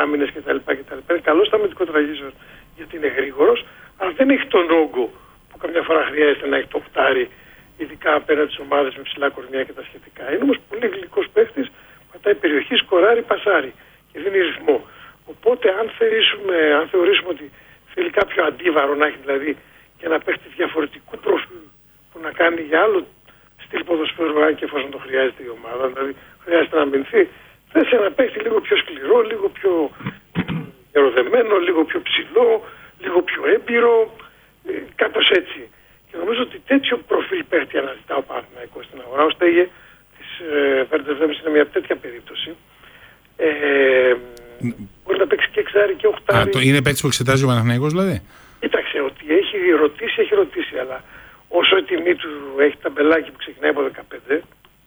μήνες κτλ. Είναι καλό στα αμυντικοτραγίζων γιατί είναι γρήγορος, αλλά δεν έχει τον όγκο που καμιά φορά χρειάζεται να έχει το χτάρι, ειδικά απέναντι στις ομάδες με ψηλά κορμιά και τα σχετικά. Είναι όμως πολύ γλυκός παίχτης, πατάει περιοχή, σκοράρει, πασάρει και δίνει ρυθμό. Οπότε αν θεωρήσουμε ότι θέλει κάποιο αντίβαρο να έχει δηλαδή και να παίχτη διαφορετικού προφίλ που να κάνει για άλλο στυλ ποδοσφαίρου, αν και εφόσον το χρειάζεται η ομάδα, δηλαδή χρειάζεται να αμυνθεί, θες ένα παίχτη λίγο πιο σκληρό, λίγο πιο ερωδεμένο, λίγο πιο ψηλό, λίγο πιο έμπειρο, κάπως έτσι. Και νομίζω ότι τέτοιο προφίλ παίχτη αναζητά ο Παναθηναϊκός στην αγορά. Ο Στέγε της Βέρντερ Βρέμενς είναι μια τέτοια περίπτωση. Μπορεί να παίξει και εξάρι και οχτάρι. Είναι παίκτης που εξετάζει ο Παναθηναϊκός δηλαδή? Κοίταξε, ότι έχει ρωτήσει, αλλά όσο η τιμή του έχει ταμπελάκι που ξεκινάει από 15,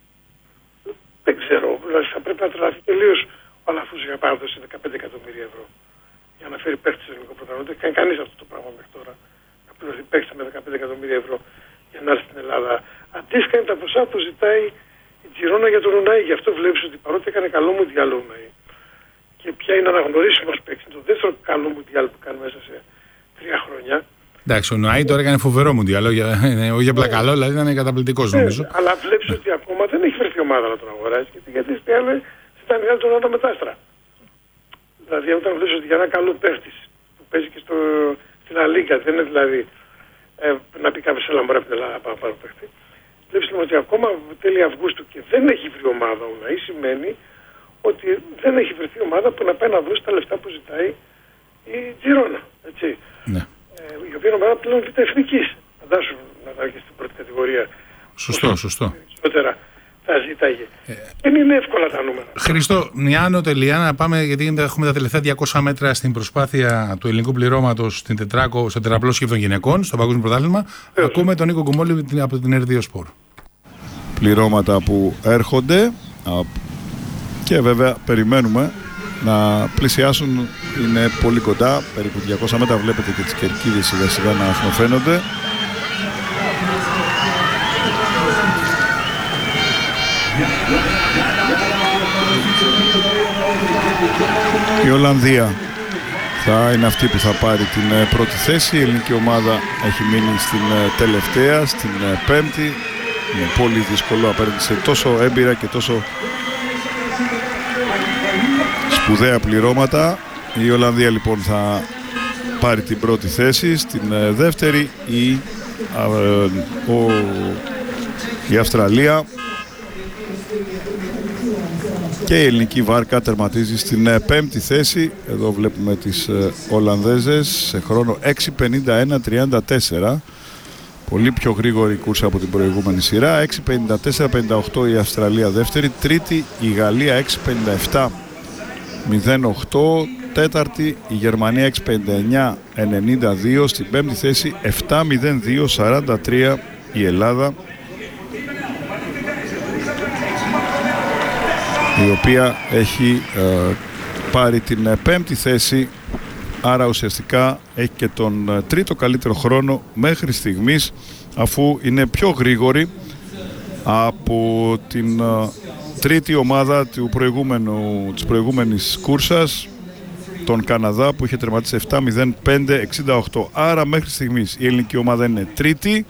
δεν ξέρω, δηλαδή θα πρέπει να τρελαθεί τελείως ο Αλαφούζος για να δώσει 15 εκατομμύρια ευρώ για να φέρει παίχτη στο ελληνικό πρωτάθλημα. Δεν κάνει κανείς αυτό το πράγμα μέχρι τώρα. Να πληρωθεί παίχτη με 15 εκατομμύρια ευρώ για να έρθει στην Ελλάδα. Αντίστοιχα είναι τα ποσά που ζητάει η Τζιρόνα για τον Ουνάη. Γι' αυτό βλέπεις ότι παρότι έκανε καλό μουντιάλ ο Ουνάη και πια είναι αναγνωρίσιμος παίχτη, το δεύτερο καλό μουντιάλ που κάνει μέσα σε 3 χρόνια. Εντάξει, ο Νοάι τώρα έκανε φοβερό μουντιάλ, όχι απλά καλό, δηλαδή ήταν καταπληκτικός νομίζω. Αλλά βλέπεις ότι ακόμα δεν έχει βρεθεί ομάδα να τον αγοράσει γιατί ήταν άλλη τον Άντα Μετάστρα. Δηλαδή όταν βλέπεις ότι για ένα καλό παίχτης που παίζει και στην Αλίγκα, δεν είναι δηλαδή να πει κάποιος έλα μωρέ από την Ελλάδα να πάρω παίχτη. Βλέπεις ότι ακόμα τέλη Αυγούστου και δεν έχει βρει ομάδα ο Νοάι, σημαίνει ότι δεν έχει βρεθεί ομάδα που να πάει να δώσει τα λεφτά που ζητάει η Τζιρόνα. Έτσι. Ναι. Η οποία ομάδα πλέον β' εθνικής. Φαντάσου να τα και στην πρώτη κατηγορία. Σωστό. Περισσότερα θα ζήταγε. Δεν είναι εύκολα τα νούμερα. Χρήστο, μια άνω τελεία να πάμε, γιατί έχουμε τα τελευταία 200 μέτρα στην προσπάθεια του ελληνικού πληρώματος στο τετραπλό σκύφο των γυναικών, στο Παγκόσμιο Πρωτάθλημα. Ακούμε τον Νίκο Κουμόλη από την Ερδίο Σπορ. Πληρώματα που έρχονται και βέβαια περιμένουμε να πλησιάσουν, είναι πολύ κοντά, περίπου 200 μέτρα, βλέπετε και τις κερκίδες σιγά σιγά να αχνοφαίνονται. Η Ολλανδία θα είναι αυτή που θα πάρει την πρώτη θέση, η ελληνική ομάδα έχει μείνει στην τελευταία, στην πέμπτη. Είναι πολύ δύσκολο απέναντι σε τόσο έμπειρα και τόσο σπουδαία πληρώματα. Η Ολλανδία λοιπόν θα πάρει την πρώτη θέση, στην δεύτερη η Αυστραλία και η ελληνική βάρκα τερματίζει στην πέμπτη θέση. Εδώ βλέπουμε τις Ολλανδέζες σε χρόνο 6:51-34. Πολύ πιο γρήγορη κούρσα από την προηγούμενη σειρά. 6:54-58 η Αυστραλία δεύτερη. Τρίτη η Γαλλία 6:57-08. Τέταρτη η Γερμανία 6:59-92. Στην πέμπτη θέση 7:02-43 η Ελλάδα, η οποία έχει πάρει την πέμπτη θέση, άρα ουσιαστικά έχει και τον τρίτο καλύτερο χρόνο μέχρι στιγμής, αφού είναι πιο γρήγορη από την τρίτη ομάδα της προηγούμενης κούρσας, τον Καναδά, που είχε τερματίσει 7:05-68. Άρα μέχρι στιγμής η ελληνική ομάδα είναι τρίτη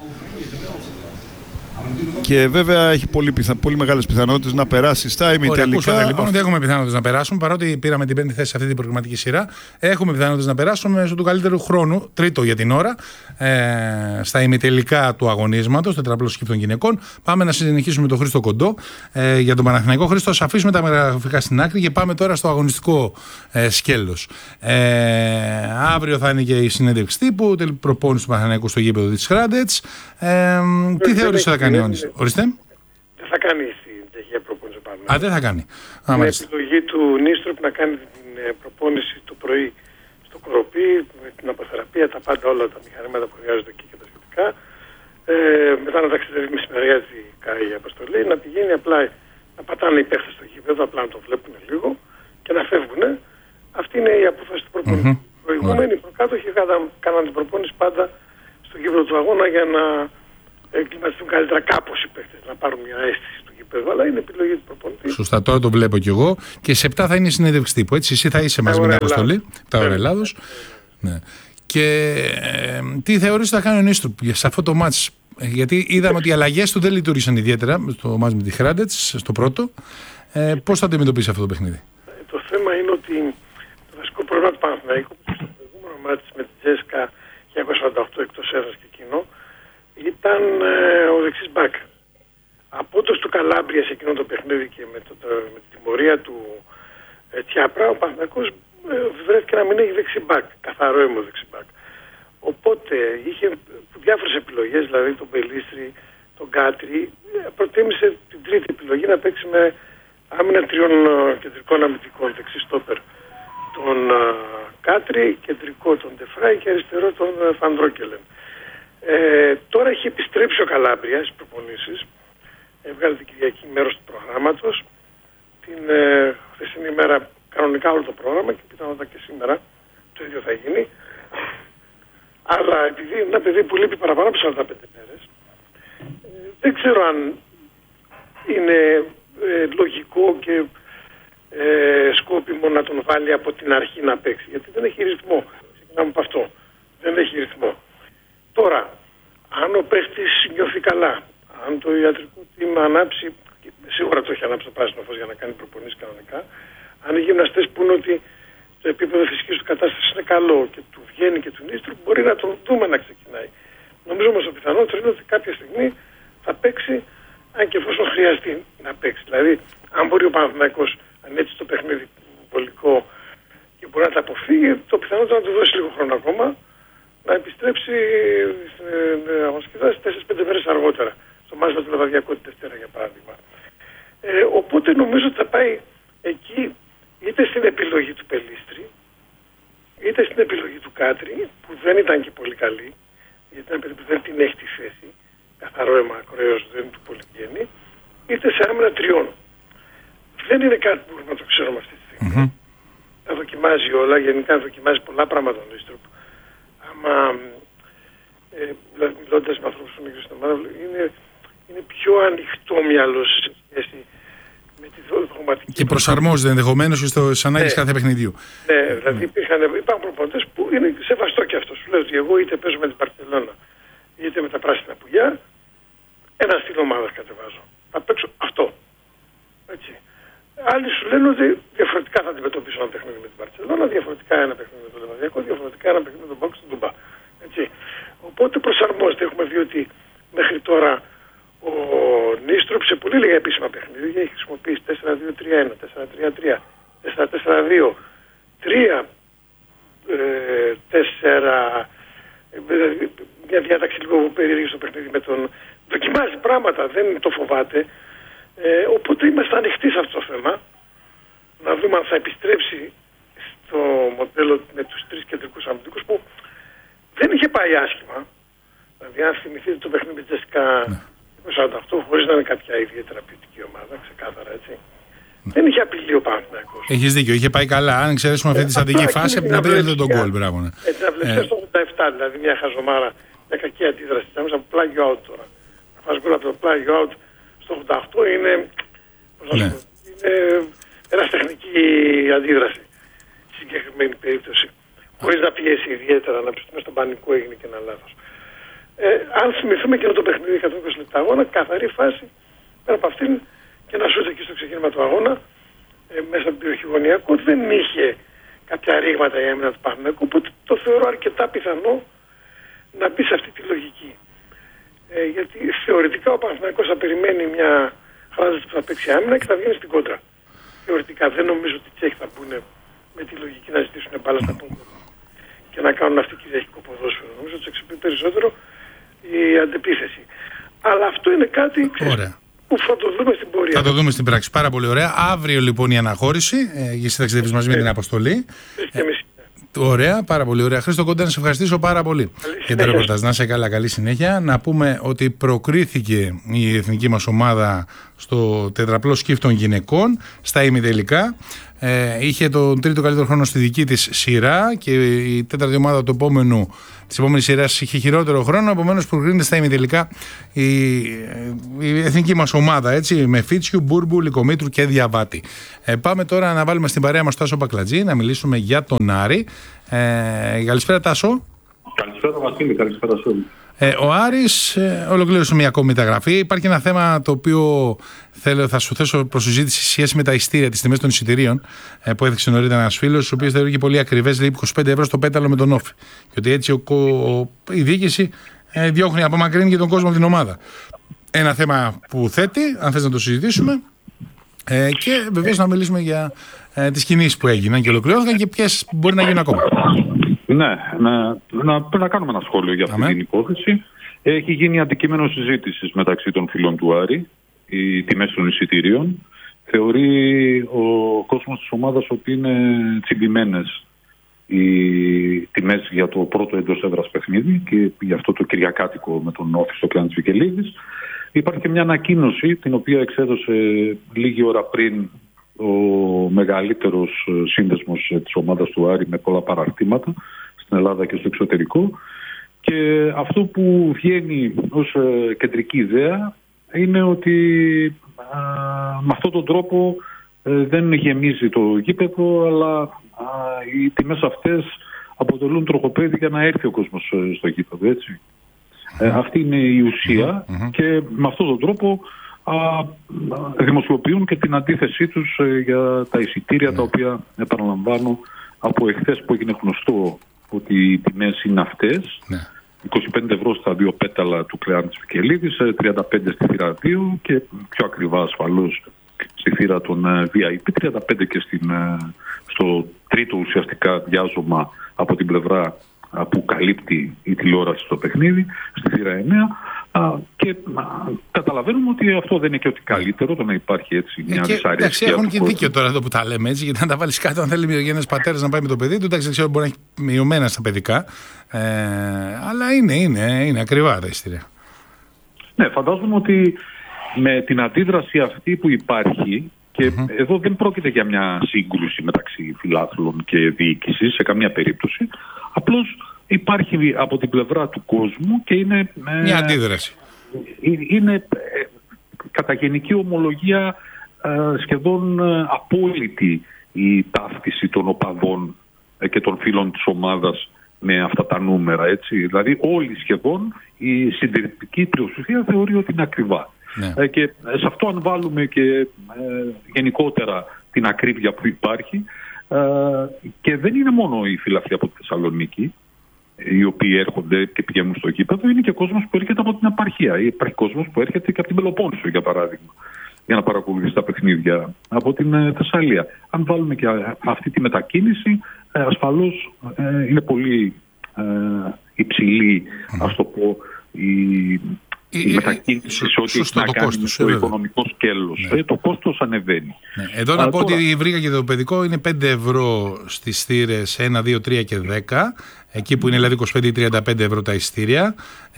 και βέβαια έχει πολύ μεγάλες πιθανότητες να περάσει στα ημιτελικά. Ακούσατε λοιπόν ότι έχουμε πιθανότητες να περάσουμε, παρότι πήραμε την πέμπτη θέση σε αυτή την προγραμματική σειρά. Έχουμε πιθανότητες να περάσουμε μέσω του καλύτερου χρόνου, τρίτο για την ώρα, στα ημιτελικά του αγωνίσματος, τετραπλό σκύφο των γυναικών. Πάμε να συνεχίσουμε τον Χρήστο Κοντό για τον Παναθηναϊκό. Χρήστο, ας αφήσουμε τα γραφικά στην άκρη και πάμε τώρα στο αγωνιστικό σκέλος. Αύριο θα είναι και η συνέντευξη τύπου, προπόνηση του Παναθηναϊκού στο γήπεδο της Χράντετς. Τι θεωρείς ότι θα κάνει ο Ιόνις? Ορίστε. Δεν θα κάνει στην Τσεχία προπόνηση ο Παναθηναϊκός. Δεν θα κάνει. Είναι επιλογή του Νίστροπ να κάνει την προπόνηση το πρωί στο Κοροπή, με την αποθεραπεία, τα πάντα, όλα τα μηχανήματα που χρειάζονται εκεί και τα σχετικά. Μετά να ταξιδεύει μεσημεριάτικα η αποστολή, να πηγαίνει απλά να πατάνε οι παίχτες στο γήπεδο, απλά να το βλέπουν λίγο και να φεύγουν. Αυτή είναι η απόφαση του προπονητή. Προηγούμενοι προκάτοχοι κάναν την προπόνηση πάντα στο γήπεδο του αγώνα για να εγκληματιστούν καλύτερα κάπως οι παίκτες, να πάρουν μια αίσθηση του γηπέδου, αλλά είναι επιλογή του προπονητή. Σωστά, τώρα το βλέπω κι εγώ. Και σε 7 θα είναι η συνέντευξη τύπου. Έτσι, εσύ θα είσαι μαζί με την αποστολή. Τα ώρα Ελλάδος. Ναι. Και τι θεωρείς θα κάνει ο Νίστρουπ σε αυτό το μάτς? Γιατί είδαμε ότι οι αλλαγές του δεν λειτουργήσαν ιδιαίτερα στο μάτς με τη Hrádec, στο πρώτο. Πώς θα αντιμετωπίσει αυτό το παιχνίδι? Το θέμα είναι ότι το βασικό πρόβλημα του Παναθηναϊκού, στο προηγούμενο μάτς με τη Τζέσκα 1948 εκτός έδρας και εκείνο, ήταν ο δεξής μπακ. Απόντος του Καλάμπρια σε εκείνο το παιχνίδι και με τη τιμωρία του Τιάπρα, ο Παναθηναϊκός βρέθηκε να μην έχει δεξί μπακ, καθαρό έμμο δεξί μπακ. Οπότε είχε διάφορες επιλογές, δηλαδή τον Πελίστρη, τον Κάτρι. Προτίμησε την τρίτη επιλογή να παίξει με άμυνα 3 κεντρικών αμυντικών, δεξί στόπερ τον Κάτρι, κεντρικό τον Ντεφράι και αριστερό τον Φανδρόκελεν. Τώρα έχει επιστρέψει ο Καλάμπρια στις προπονήσεις. Έβγαλε την Κυριακή μέρος του προγράμματος. Την χθεσινή ημέρα κανονικά όλο το πρόγραμμα και πιθανότατα και σήμερα το ίδιο θα γίνει. Αλλά επειδή είναι ένα παιδί που λείπει παραπάνω από 45 μέρες, δεν ξέρω αν είναι λογικό και σκόπιμο να τον βάλει από την αρχή να παίξει. Γιατί δεν έχει ρυθμό. Ξεκινάμε από αυτό. Δεν έχει ρυθμό. Τώρα, αν ο παίχτης νιώθει καλά, αν το ιατρικό team ανάψει, σίγουρα το έχει ανάψει το πράσινο φως για να κάνει προπονήσεις κανονικά, αν οι γυμναστές πούνε ότι το επίπεδο φυσικής του κατάστασης είναι καλό και του βγαίνει και του Νίστρου, μπορεί να τον δούμε να ξεκινάει. Νομίζω όμως το πιθανότερο είναι ότι κάποια στιγμή θα παίξει, αν και εφόσον χρειαστεί να παίξει. Δηλαδή, αν μπορεί ο Παναθηναϊκός, αν έτσι το παιχνίδι βολικό και μπορεί να τα αποφύγει, το πιθανότερο να του δώσει λίγο χρόνο ακόμα, να επιστρέψει στην αγωνιστική δράση 4-5 μέρες αργότερα. Στο μάτς με το Λεβαδιακό τη Δευτέρα, για παράδειγμα. Οπότε νομίζω ότι θα πάει εκεί είτε στην επιλογή του Πελίστρη, είτε στην επιλογή του Κάτρι, που δεν ήταν και πολύ καλή, γιατί ένα παιδί που δεν την έχει τη θέση, καθαρό αίμα ακροαίος, δεν του πολύ βγαίνει, είτε σε άμυνα 3. Δεν είναι κάτι που μπορούμε να το ξέρουμε αυτή τη στιγμή. Mm-hmm. Τα δοκιμάζει όλα, γενικά δοκιμάζει πολλά πράγματα ο Νίστρουπ. Άμα μιλώντας με ανθρώπους που είναι στην ομάδα, είναι πιο ανοιχτό μυαλό σε σχέση με τη δογματική. Και προσαρμόζεται ενδεχομένως στις ανάγκες κάθε παιχνιδιού. Ναι, δηλαδή υπάρχουν προπονητές που είναι σεβαστό και αυτό. Σου λέω ότι εγώ είτε παίζω με την Μπαρσελόνα είτε με τα πράσινα πουλιά, ένα στυλ ομάδας κατεβάζω. Θα παίξω αυτό. Έτσι. Άλλοι σου λένε ότι διαφορετικά θα αντιμετωπίσω ένα παιχνίδι με την Μπαρσελόνα, διαφορετικά ένα παιχνίδι με το Λεβαδιακό, διαφορετικά ένα παιχνίδι με τον Μπόξ του Ντουμπά. Έτσι. Οπότε προσαρμόζεται. Έχουμε δει ότι μέχρι τώρα ο Νίστρουπ σε πολύ λίγα επίσημα παιχνίδια έχει χρησιμοποιήσει 4-2-3-1, 4-3-3, 4-4-2, 3-4, μια διάταξη λίγο περίεργη στο παιχνίδι με τον... Δοκιμάζει πράγματα, δεν το φοβάται. Οπότε είμαστε ανοιχτοί σε αυτό το θέμα. Να δούμε αν θα επιστρέψει στο μοντέλο με τους 3 κεντρικούς αμυντικούς που δεν είχε πάει άσχημα. Δηλαδή αν θυμηθείτε το παιχνίδι με Τζέσκα 48, χωρίς να είναι κάποια ιδιαίτερα ποιοτική ομάδα, ξεκάθαρα έτσι. Δεν είχε απειλεί ο Παναθηναϊκός. Έχεις δίκιο, είχε πάει καλά. Αν εξαιρέσουμε αυτή τη στατική φάση, από την απειλή τον γκολ. Μπράβο. Έτσι, να βλέπει στο 87, δηλαδή μια χαζομάρα, μια κακή αντίδραση. Θα από πλάγιο out τώρα. Να φας γκολ από το πλάγιο out στο 88 είναι ερασιτεχνική αντίδραση στη συγκεκριμένη περίπτωση. Χωρίς να πιέσει ιδιαίτερα, να πει στον πανικό έγινε και ένα λάθος. Αν θυμηθούμε και το παιχνίδι 120 λεπτά αγώνα, καθαρή φάση πέρα από αυτήν και να σούτ εκεί στο ξεκίνημα του αγώνα, μέσα από την περιοχή γωνιακού, δεν είχε κάποια ρήγματα η άμυνα του Παναθηναϊκού, οπότε το θεωρώ αρκετά πιθανό να μπει σε αυτή τη λογική. Γιατί θεωρητικά ο Παναθηναϊκός θα περιμένει μια Hrádec που θα παίξει άμυνα και θα βγαίνει στην κόντρα. Θεωρητικά δεν νομίζω ότι οι Τσέχοι θα μπουν με τη λογική να ζητήσουν μπάλα στα πόδια και να κάνουν αυτή κυριαρχικό ποδόσφαιρο. Νομίζω ότι εξυπηρετεί περισσότερο η αντεπίθεση. Αλλά αυτό είναι κάτι που θα το δούμε στην πορεία. Θα το δούμε στην πράξη. Πάρα πολύ ωραία. Αύριο λοιπόν η αναχώρηση για εσύ ταξιδεύεις μαζί με την αποστολή. Ωραία, πάρα πολύ ωραία. Χρήστο Κόντα, να σε ευχαριστήσω πάρα πολύ για το ρεπορτάζ. Να είσαι καλά, καλή συνέχεια. Να πούμε ότι προκρίθηκε η εθνική μας ομάδα στο τετραπλό σκύφ των γυναικών στα ημιτελικά. είχε τον τρίτο καλύτερο χρόνο στη δική της σειρά και η τέταρτη ομάδα της επόμενης σειράς είχε χειρότερο χρόνο, επομένως προκρίνεται στα ημιτελικά η εθνική μας ομάδα, έτσι, με Φίτσιου, Μπούρμπου, Λικομήτρου και Διαβάτη. Πάμε τώρα να βάλουμε στην παρέα μας Τάσο Μπακλατζή, να μιλήσουμε για τον Άρη. Καλησπέρα Τάσο. Καλησπέρα Βασίλη, καλησπέρα σε όλους. Ο Άρης ολοκλήρωσε μια ακόμη μεταγραφή. Υπάρχει ένα θέμα το οποίο θα σου θέσω προς συζήτηση σχέση με τα ειστήρια, τις τιμές των εισιτηρίων που έδειξε νωρίτερα ένας φίλος, οι οποίες θεωρεί και πολύ ακριβές, λέει 25 ευρώ στο πέταλο με τον Όφη. Και ότι έτσι η διοίκηση διώχνει, απομακρύνει και τον κόσμο από την ομάδα. Ένα θέμα που θέτει, αν θες να το συζητήσουμε. Και βεβαίως να μιλήσουμε για τις κινήσεις που έγιναν και ολοκληρώθηκαν και ποιες μπορεί να γίνουν ακόμα. Ναι, να κάνουμε ένα σχόλιο για αυτή την υπόθεση. Έχει γίνει αντικείμενο συζήτησης μεταξύ των φίλων του Άρη, οι τιμές των εισιτήριων. Θεωρεί ο κόσμος της ομάδας ότι είναι τσιμπημένες οι τιμές για το πρώτο εντός έδρας παιχνίδι και για αυτό το κυριακάτικο με τον Όφη στο κλάν της Βικελίδης. Υπάρχει και μια ανακοίνωση την οποία εξέδωσε λίγη ώρα πριν ο μεγαλύτερος σύνδεσμος της ομάδας του Άρη με πολλά παραρτήματα στην Ελλάδα και στο εξωτερικό, και αυτό που βγαίνει ως κεντρική ιδέα είναι ότι με αυτόν τον τρόπο δεν γεμίζει το γήπεδο, αλλά οι τιμές αυτές αποτελούν τροχοπέδι για να έρθει ο κόσμος στο γήπεδο, έτσι. Αυτή είναι η ουσία και με αυτόν τον τρόπο δημοσιοποιούν και την αντίθεσή τους για τα εισιτήρια, τα οποία, επαναλαμβάνω, από εχθές που έγινε γνωστό ότι οι τιμές είναι αυτές. 25 ευρώ στα δύο πέταλα του Κλεάν της Βικελίδης, 35 στη θύρα 2 και πιο ακριβά ασφαλώς στη θύρα των VIP, 35 και στο τρίτο ουσιαστικά διάζωμα από την πλευρά που καλύπτει η τηλεόραση στο παιχνίδι, στη θύρα 9, και καταλαβαίνουμε ότι αυτό δεν είναι και ότι καλύτερο το να υπάρχει έτσι μια δυσαρέσκεια. Έχουν και δίκιο τώρα εδώ που τα λέμε έτσι, γιατί να τα βάλεις κάτω, αν θέλει ένας πατέρας να πάει με το παιδί του, εντάξει, δεν ξέρω, μπορεί να έχει μειωμένα στα παιδικά, αλλά είναι ακριβά τα εισιτήρια. Ναι, φαντάζομαι ότι με την αντίδραση αυτή που υπάρχει, και εδώ δεν πρόκειται για μια σύγκρουση μεταξύ φιλάθλων και διοίκησης σε καμία περίπτωση. Απλώς υπάρχει από την πλευρά του κόσμου και είναι μια αντίδραση. Είναι κατά γενική ομολογία σχεδόν απόλυτη η ταύτιση των οπαδών και των φίλων της ομάδας με αυτά τα νούμερα, έτσι. Δηλαδή όλοι σχεδόν, η συντηρητική πλειοψηφία θεωρεί ότι είναι ακριβά. Ναι. Και σε αυτό αν βάλουμε και γενικότερα την ακρίβεια που υπάρχει, και δεν είναι μόνο οι φίλαθλοι από τη Θεσσαλονίκη οι οποίοι έρχονται και πηγαίνουν στο γήπεδο, είναι και κόσμος που έρχεται από την επαρχία. Υπάρχει κόσμος που έρχεται και από την Πελοπόννησο, για παράδειγμα, για να παρακολουθήσει τα παιχνίδια από την Θεσσαλία. Αν βάλουμε και αυτή τη μετακίνηση, ασφαλώς είναι πολύ υψηλή, ας το πω, η μετακίνηση σε ό,τι έχει να κάνει με το οικονομικό σκέλος. Ναι. Το κόστος ανεβαίνει. Ναι. Εδώ να πω ότι βρήκα και το παιδικό είναι 5 ευρώ στις θύρες 1, 2, 3 και 10. Εκεί που είναι δηλαδή 25 ή 35 ευρώ τα εισιτήρια.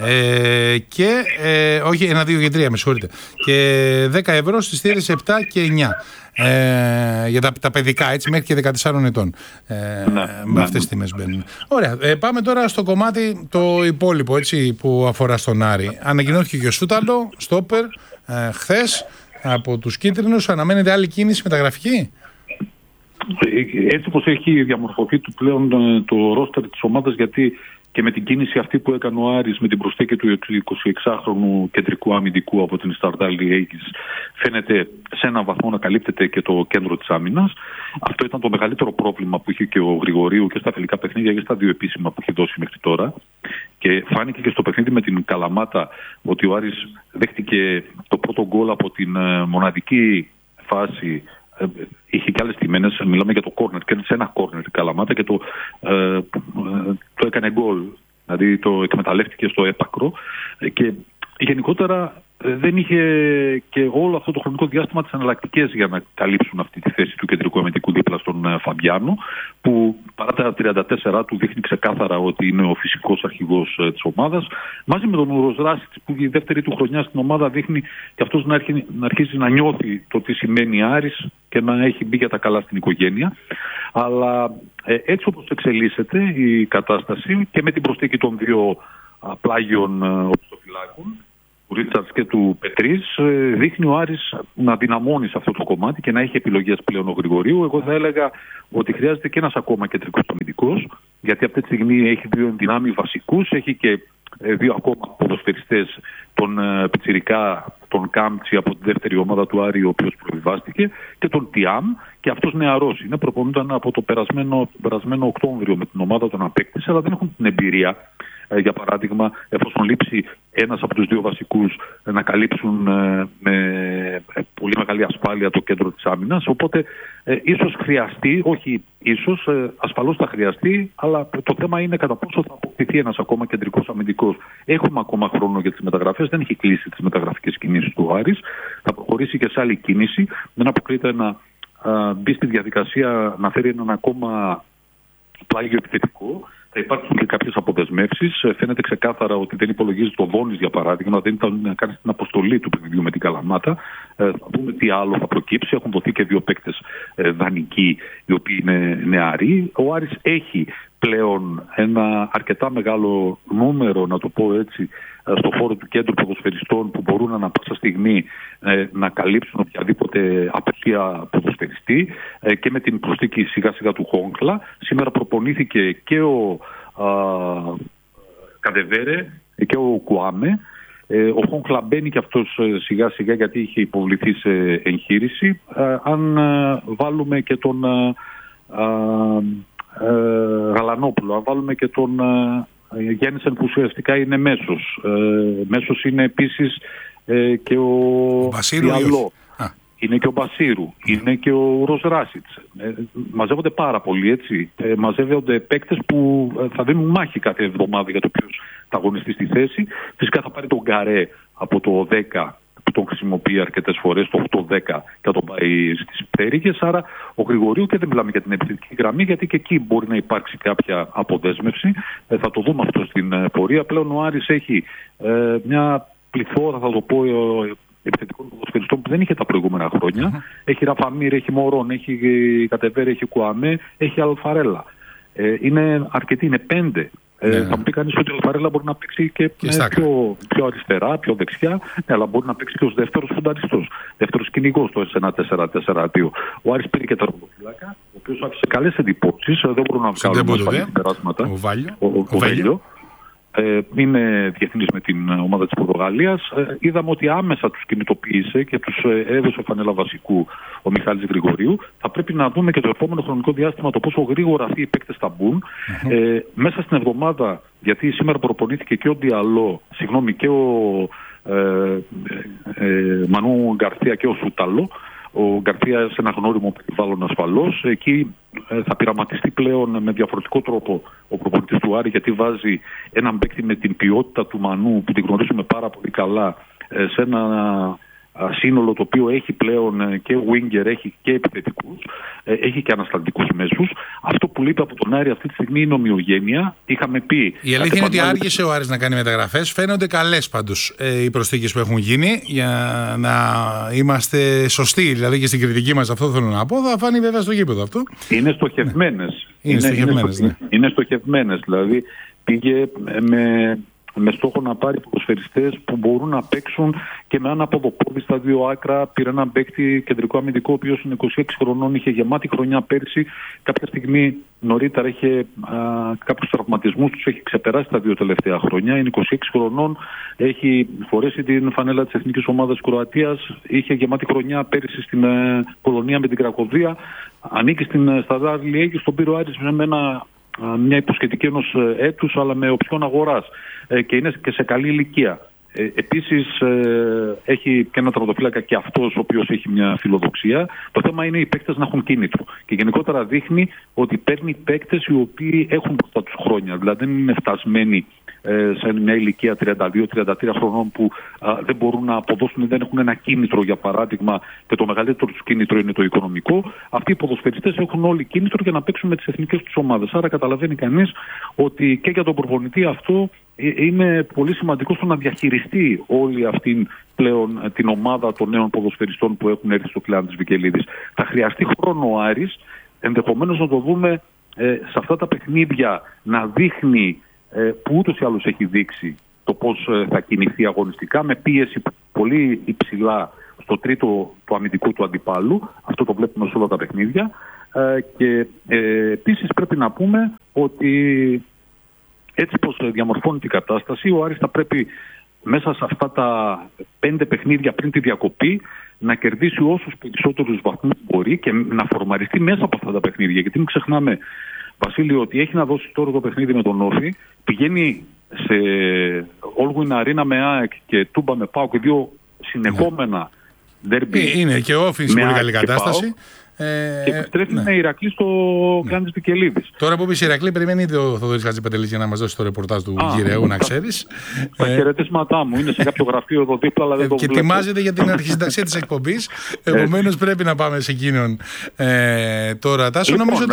Και όχι 1, 2 και 3, με συγχωρείτε. Και 10 ευρώ στις θύρες 7 και 9. Για τα παιδικά, έτσι, μέχρι και 14 ετών. Με αυτές τις τιμές μπαίνουν. Ωραία. Πάμε τώρα στο κομμάτι το υπόλοιπο, έτσι, που αφορά στον Άρη. Ανακοινώθηκε και ο Σούταλο, στόπερ, χθες από τους κίτρινους. Αναμένεται άλλη κίνηση μεταγραφική. Έτσι όπως έχει διαμορφωθεί πλέον το ρόστερ της ομάδας, γιατί και με την κίνηση αυτή που έκανε ο Άρης με την προσθήκη του 26χρονου κεντρικού αμυντικού από την Σταρδάλη Αίγης, φαίνεται σε έναν βαθμό να καλύπτεται και το κέντρο της άμυνας. Αυτό ήταν το μεγαλύτερο πρόβλημα που είχε και ο Γρηγορίου και στα φιλικά παιχνίδια και στα δύο επίσημα που έχει δώσει μέχρι τώρα. Και φάνηκε και στο παιχνίδι με την Καλαμάτα ότι ο Άρης δέχτηκε το πρώτο γκολ από την μοναδική φάση. Είχε και άλλες τιμένες, μιλάμε για το κόρνερ, κέρδισε ένα κόρνερ την Καλαμάτα και το έκανε γκολ, δηλαδή το εκμεταλλεύτηκε στο έπακρο, και γενικότερα δεν είχε και όλο αυτό το χρονικό διάστημα τις εναλλακτικές για να καλύψουν αυτή τη θέση του κεντρικού αμυντικού δίπλα στον Φαμπιάνο, που παρά τα 34 του δείχνει ξεκάθαρα ότι είναι ο φυσικός αρχηγός της ομάδας. Μαζί με τον Ουρος Ράσιτς, που η δεύτερη του χρονιά στην ομάδα δείχνει και αυτός να αρχίζει να νιώθει το τι σημαίνει Άρης και να έχει μπει για τα καλά στην οικογένεια. Αλλά έτσι όπως εξελίσσεται η κατάσταση και με την προσθήκη των δύο πλάγιων οπισθοφυλάκων, του Ρίτσαρτς και του Πετρής, δείχνει ο Άρης να δυναμώνει σε αυτό το κομμάτι και να έχει επιλογές πλέον ο Γρηγορίου. Εγώ θα έλεγα ότι χρειάζεται και ένας ακόμα κεντρικός αμυντικός, γιατί αυτή τη στιγμή έχει δύο ενδυνάμει βασικούς, έχει και δύο ακόμα ποδοσφαιριστές, τον Πιτσιρικά, τον Κάμτσι από τη δεύτερη ομάδα του Άρη, ο οποίος προβιβάστηκε, και τον Τιάμ, και αυτός νεαρός είναι, προπονούνταν από το περασμένο Οκτώβριο με την ομάδα, τον απέκτησε, αλλά δεν έχουν την εμπειρία. Για παράδειγμα, εφόσον λείψει ένας από τους δύο βασικούς, να καλύψουν με πολύ μεγάλη ασφάλεια το κέντρο της άμυνας. Οπότε ίσως χρειαστεί, όχι ίσως, ασφαλώς θα χρειαστεί, αλλά το θέμα είναι κατά πόσο θα αποκτηθεί ένας ακόμα κεντρικός αμυντικός. Έχουμε ακόμα χρόνο για τις μεταγραφές, δεν έχει κλείσει τις μεταγραφικές κινήσεις του Άρης. Θα προχωρήσει και σε άλλη κίνηση. Δεν αποκλείται να μπει στη διαδικασία να φέρει έναν ακόμα πλάγιο επιθετικό. Θα υπάρξουν και κάποιες αποδεσμεύσεις. Φαίνεται ξεκάθαρα ότι δεν υπολογίζει το Δόνης, για παράδειγμα, δεν ήταν να κάνει την αποστολή του παιχνιδιού με την Καλαμάτα. Θα δούμε τι άλλο θα προκύψει. Έχουν δοθεί και δύο παίκτες δανεικοί, οι οποίοι είναι νεαροί. Ο Άρης έχει πλέον ένα αρκετά μεγάλο νούμερο, να το πω έτσι, στο χώρο του κέντρου ποδοσφαιριστών που μπορούν ανά πάσα στιγμή να καλύψουν οποιαδήποτε απουσία ποδοσφαιριστή, και με την προσθήκη σιγά σιγά του Χόγκλα. Σήμερα προπονήθηκε και ο Καντεβέρε και ο Κουάμε. Ο Χόγκλα μπαίνει και αυτός σιγά σιγά, γιατί είχε υποβληθεί σε εγχείρηση. Αν βάλουμε και τον Γαλανόπουλο, αν βάλουμε και τον Γέννησεν, που ουσιαστικά είναι μέσος. Μέσος είναι επίσης και ο Διαλό. Είναι και ο Μπασίρου. Είναι και ο Ουρος Ράσιτς. Μαζεύονται πάρα πολλοί, έτσι. Μαζεύονται παίκτες που θα δίνουν μάχη κάθε εβδομάδα για το ποιος θα αγωνιστεί στη θέση. Φυσικά θα πάρει τον Γκαρέ από το 10, που τον χρησιμοποιεί αρκετές φορές, το 8-10, και θα τον πάει στις πτέρυγες. Άρα ο Γρηγορίου, και δεν μιλάμε για την επιθετική γραμμή, γιατί και εκεί μπορεί να υπάρξει κάποια αποδέσμευση. Θα το δούμε αυτό στην πορεία. Πλέον ο Άρης έχει μια πληθώρα, θα το πω, επιθετικών ποδοσφαιριστών που δεν είχε τα προηγούμενα χρόνια. Έχει Ραφαμίρ, έχει Μωρόν, έχει Κατεβέρε, έχει Κουαμέ, έχει Αλφαρέλα. Είναι αρκετοί, είναι 5. Θα μου πει κανείς ότι ο Αλφαρέλα μπορεί να παίξει και πιο αριστερά, πιο δεξιά, αλλά μπορεί να παίξει και ως δεύτερος φουνταριστός, δεύτερος κυνηγός σε ένα 4-4-2. Ο Άρης πήρε και τερματοφύλακα, ο οποίος άφησε καλές εντυπώσεις, δεν μπορούν να βγάλουν ασφαλή συμπεράσματα. Ο Βέλιο. Είναι διεθνής με την ομάδα της Πορτογαλίας. Είδαμε ότι άμεσα τους κινητοποίησε και τους έδωσε φανέλα βασικού ο Μιχάλης Γρηγορίου. Θα πρέπει να δούμε και το επόμενο χρονικό διάστημα το πόσο γρήγορα αυτοί οι παίκτες θα μπουν. Μέσα στην εβδομάδα, γιατί σήμερα προπονήθηκε και ο Διαλό, και ο Μανού Γκαρθία και ο Σούταλο. Ο Γκαρθία σε ένα γνώριμο περιβάλλον ασφαλώς. Εκεί θα πειραματιστεί πλέον με διαφορετικό τρόπο ο προπονητής του Άρη, γιατί βάζει έναν παίκτη με την ποιότητα του Μανού, που την γνωρίζουμε πάρα πολύ καλά, σε ένα σύνολο το οποίο έχει πλέον και winger, έχει και επιθετικούς, έχει και ανασταλτικούς μέσους. Αυτό που λείπει από τον Άρη αυτή τη στιγμή είναι ομοιογένεια. Είχαμε πει. Η αλήθεια είναι ότι άργησε ο Άρης να κάνει μεταγραφές. Φαίνονται καλές πάντως οι προσθήκες που έχουν γίνει, για να είμαστε σωστοί. Δηλαδή και στην κριτική μας, αυτό θέλω να πω, θα φάνει βέβαια στο γήπεδο αυτό. Είναι στοχευμένες. Είναι στοχευμένες. Δηλαδή πήγε με στόχο να πάρει ποδοσφαιριστές που μπορούν να παίξουν και με ένα ποδοπόδι στα δύο άκρα. Πήρε έναν παίκτη κεντρικό αμυντικό, ο οποίος είναι 26 χρονών, είχε γεμάτη χρονιά πέρσι. Κάποια στιγμή νωρίτερα είχε κάποιους τραυματισμούς, τους έχει ξεπεράσει τα 2 τελευταία χρόνια. Είναι 26 χρονών, έχει φορέσει την φανέλα της Εθνικής Ομάδας Κροατίας, είχε γεμάτη χρονιά πέρσι στην Πολωνία με την Κρακοβία. Ανήκει στην Σταδάρ Λιέγη, στον πήρε ο Άρης με μια υποσχετική ενός έτους, αλλά με οψιόν αγοράς, και είναι και σε καλή ηλικία. Επίσης έχει και ένα τερματοφύλακα και αυτός, ο οποίος έχει μια φιλοδοξία. Το θέμα είναι οι παίκτες να έχουν κίνητρο. Και γενικότερα δείχνει ότι παίρνει παίκτες οι οποίοι έχουν μπροστά τους χρόνια. Δηλαδή δεν είναι φτασμένοι σε μια ηλικία 32-33 χρονών που δεν μπορούν να αποδώσουν, δεν έχουν ένα κίνητρο για παράδειγμα, και το μεγαλύτερο τους κίνητρο είναι το οικονομικό. Αυτοί οι ποδοσφαιριστές έχουν όλοι κίνητρο για να παίξουν με τις εθνικές τους ομάδες. Άρα καταλαβαίνει κανείς ότι και για τον προπονητή αυτό είναι πολύ σημαντικό στο να διαχειριστεί όλη αυτή πλέον την ομάδα των νέων ποδοσφαιριστών που έχουν έρθει στο κλάν της Βικελίδης. Θα χρειαστεί χρόνο ο Άρης, ενδεχομένως να το δούμε σε αυτά τα παιχνίδια να δείχνει που ούτως ή άλλως έχει δείξει το πώς θα κινηθεί αγωνιστικά, με πίεση πολύ υψηλά στο τρίτο του αμυντικού του αντιπάλου. Αυτό το βλέπουμε σε όλα τα παιχνίδια. Και επίσης πρέπει να πούμε ότι έτσι πως διαμορφώνει η κατάσταση, ο Άρης θα πρέπει μέσα σε αυτά τα 5 παιχνίδια πριν τη διακοπή να κερδίσει όσους περισσότερους βαθμούς μπορεί και να φορμαριστεί μέσα από αυτά τα παιχνίδια. Γιατί μην ξεχνάμε, Βασίλειο, ότι έχει να δώσει τώρα το παιχνίδι με τον Όφη, πηγαίνει σε Όλγουιν Αρίνα με ΑΕΚ και Τούμπα με ΠΑΟΚ, και 2 συνεχόμενα ντέρμπι. Είναι και ο Όφη σε πολύ καλή κατάσταση. Και επιστρέφει με Ηρακλή στο κλάν της Βικελίδης. Τώρα που είπες Ηρακλή, περιμένει ο Θοδωρής Χατζηπαντελής για να μας δώσει το ρεπορτάζ του Γυραιού, να ξέρεις. Τα χαιρετίσματά μου είναι σε κάποιο γραφείο εδώ δίπλα, αλλά δεν το βλέπω. Και ετοιμάζεται για την αρχισυνταξία της εκπομπής. Επομένως πρέπει να πάμε σε εκείνον τώρα. Τάσο, νομίζω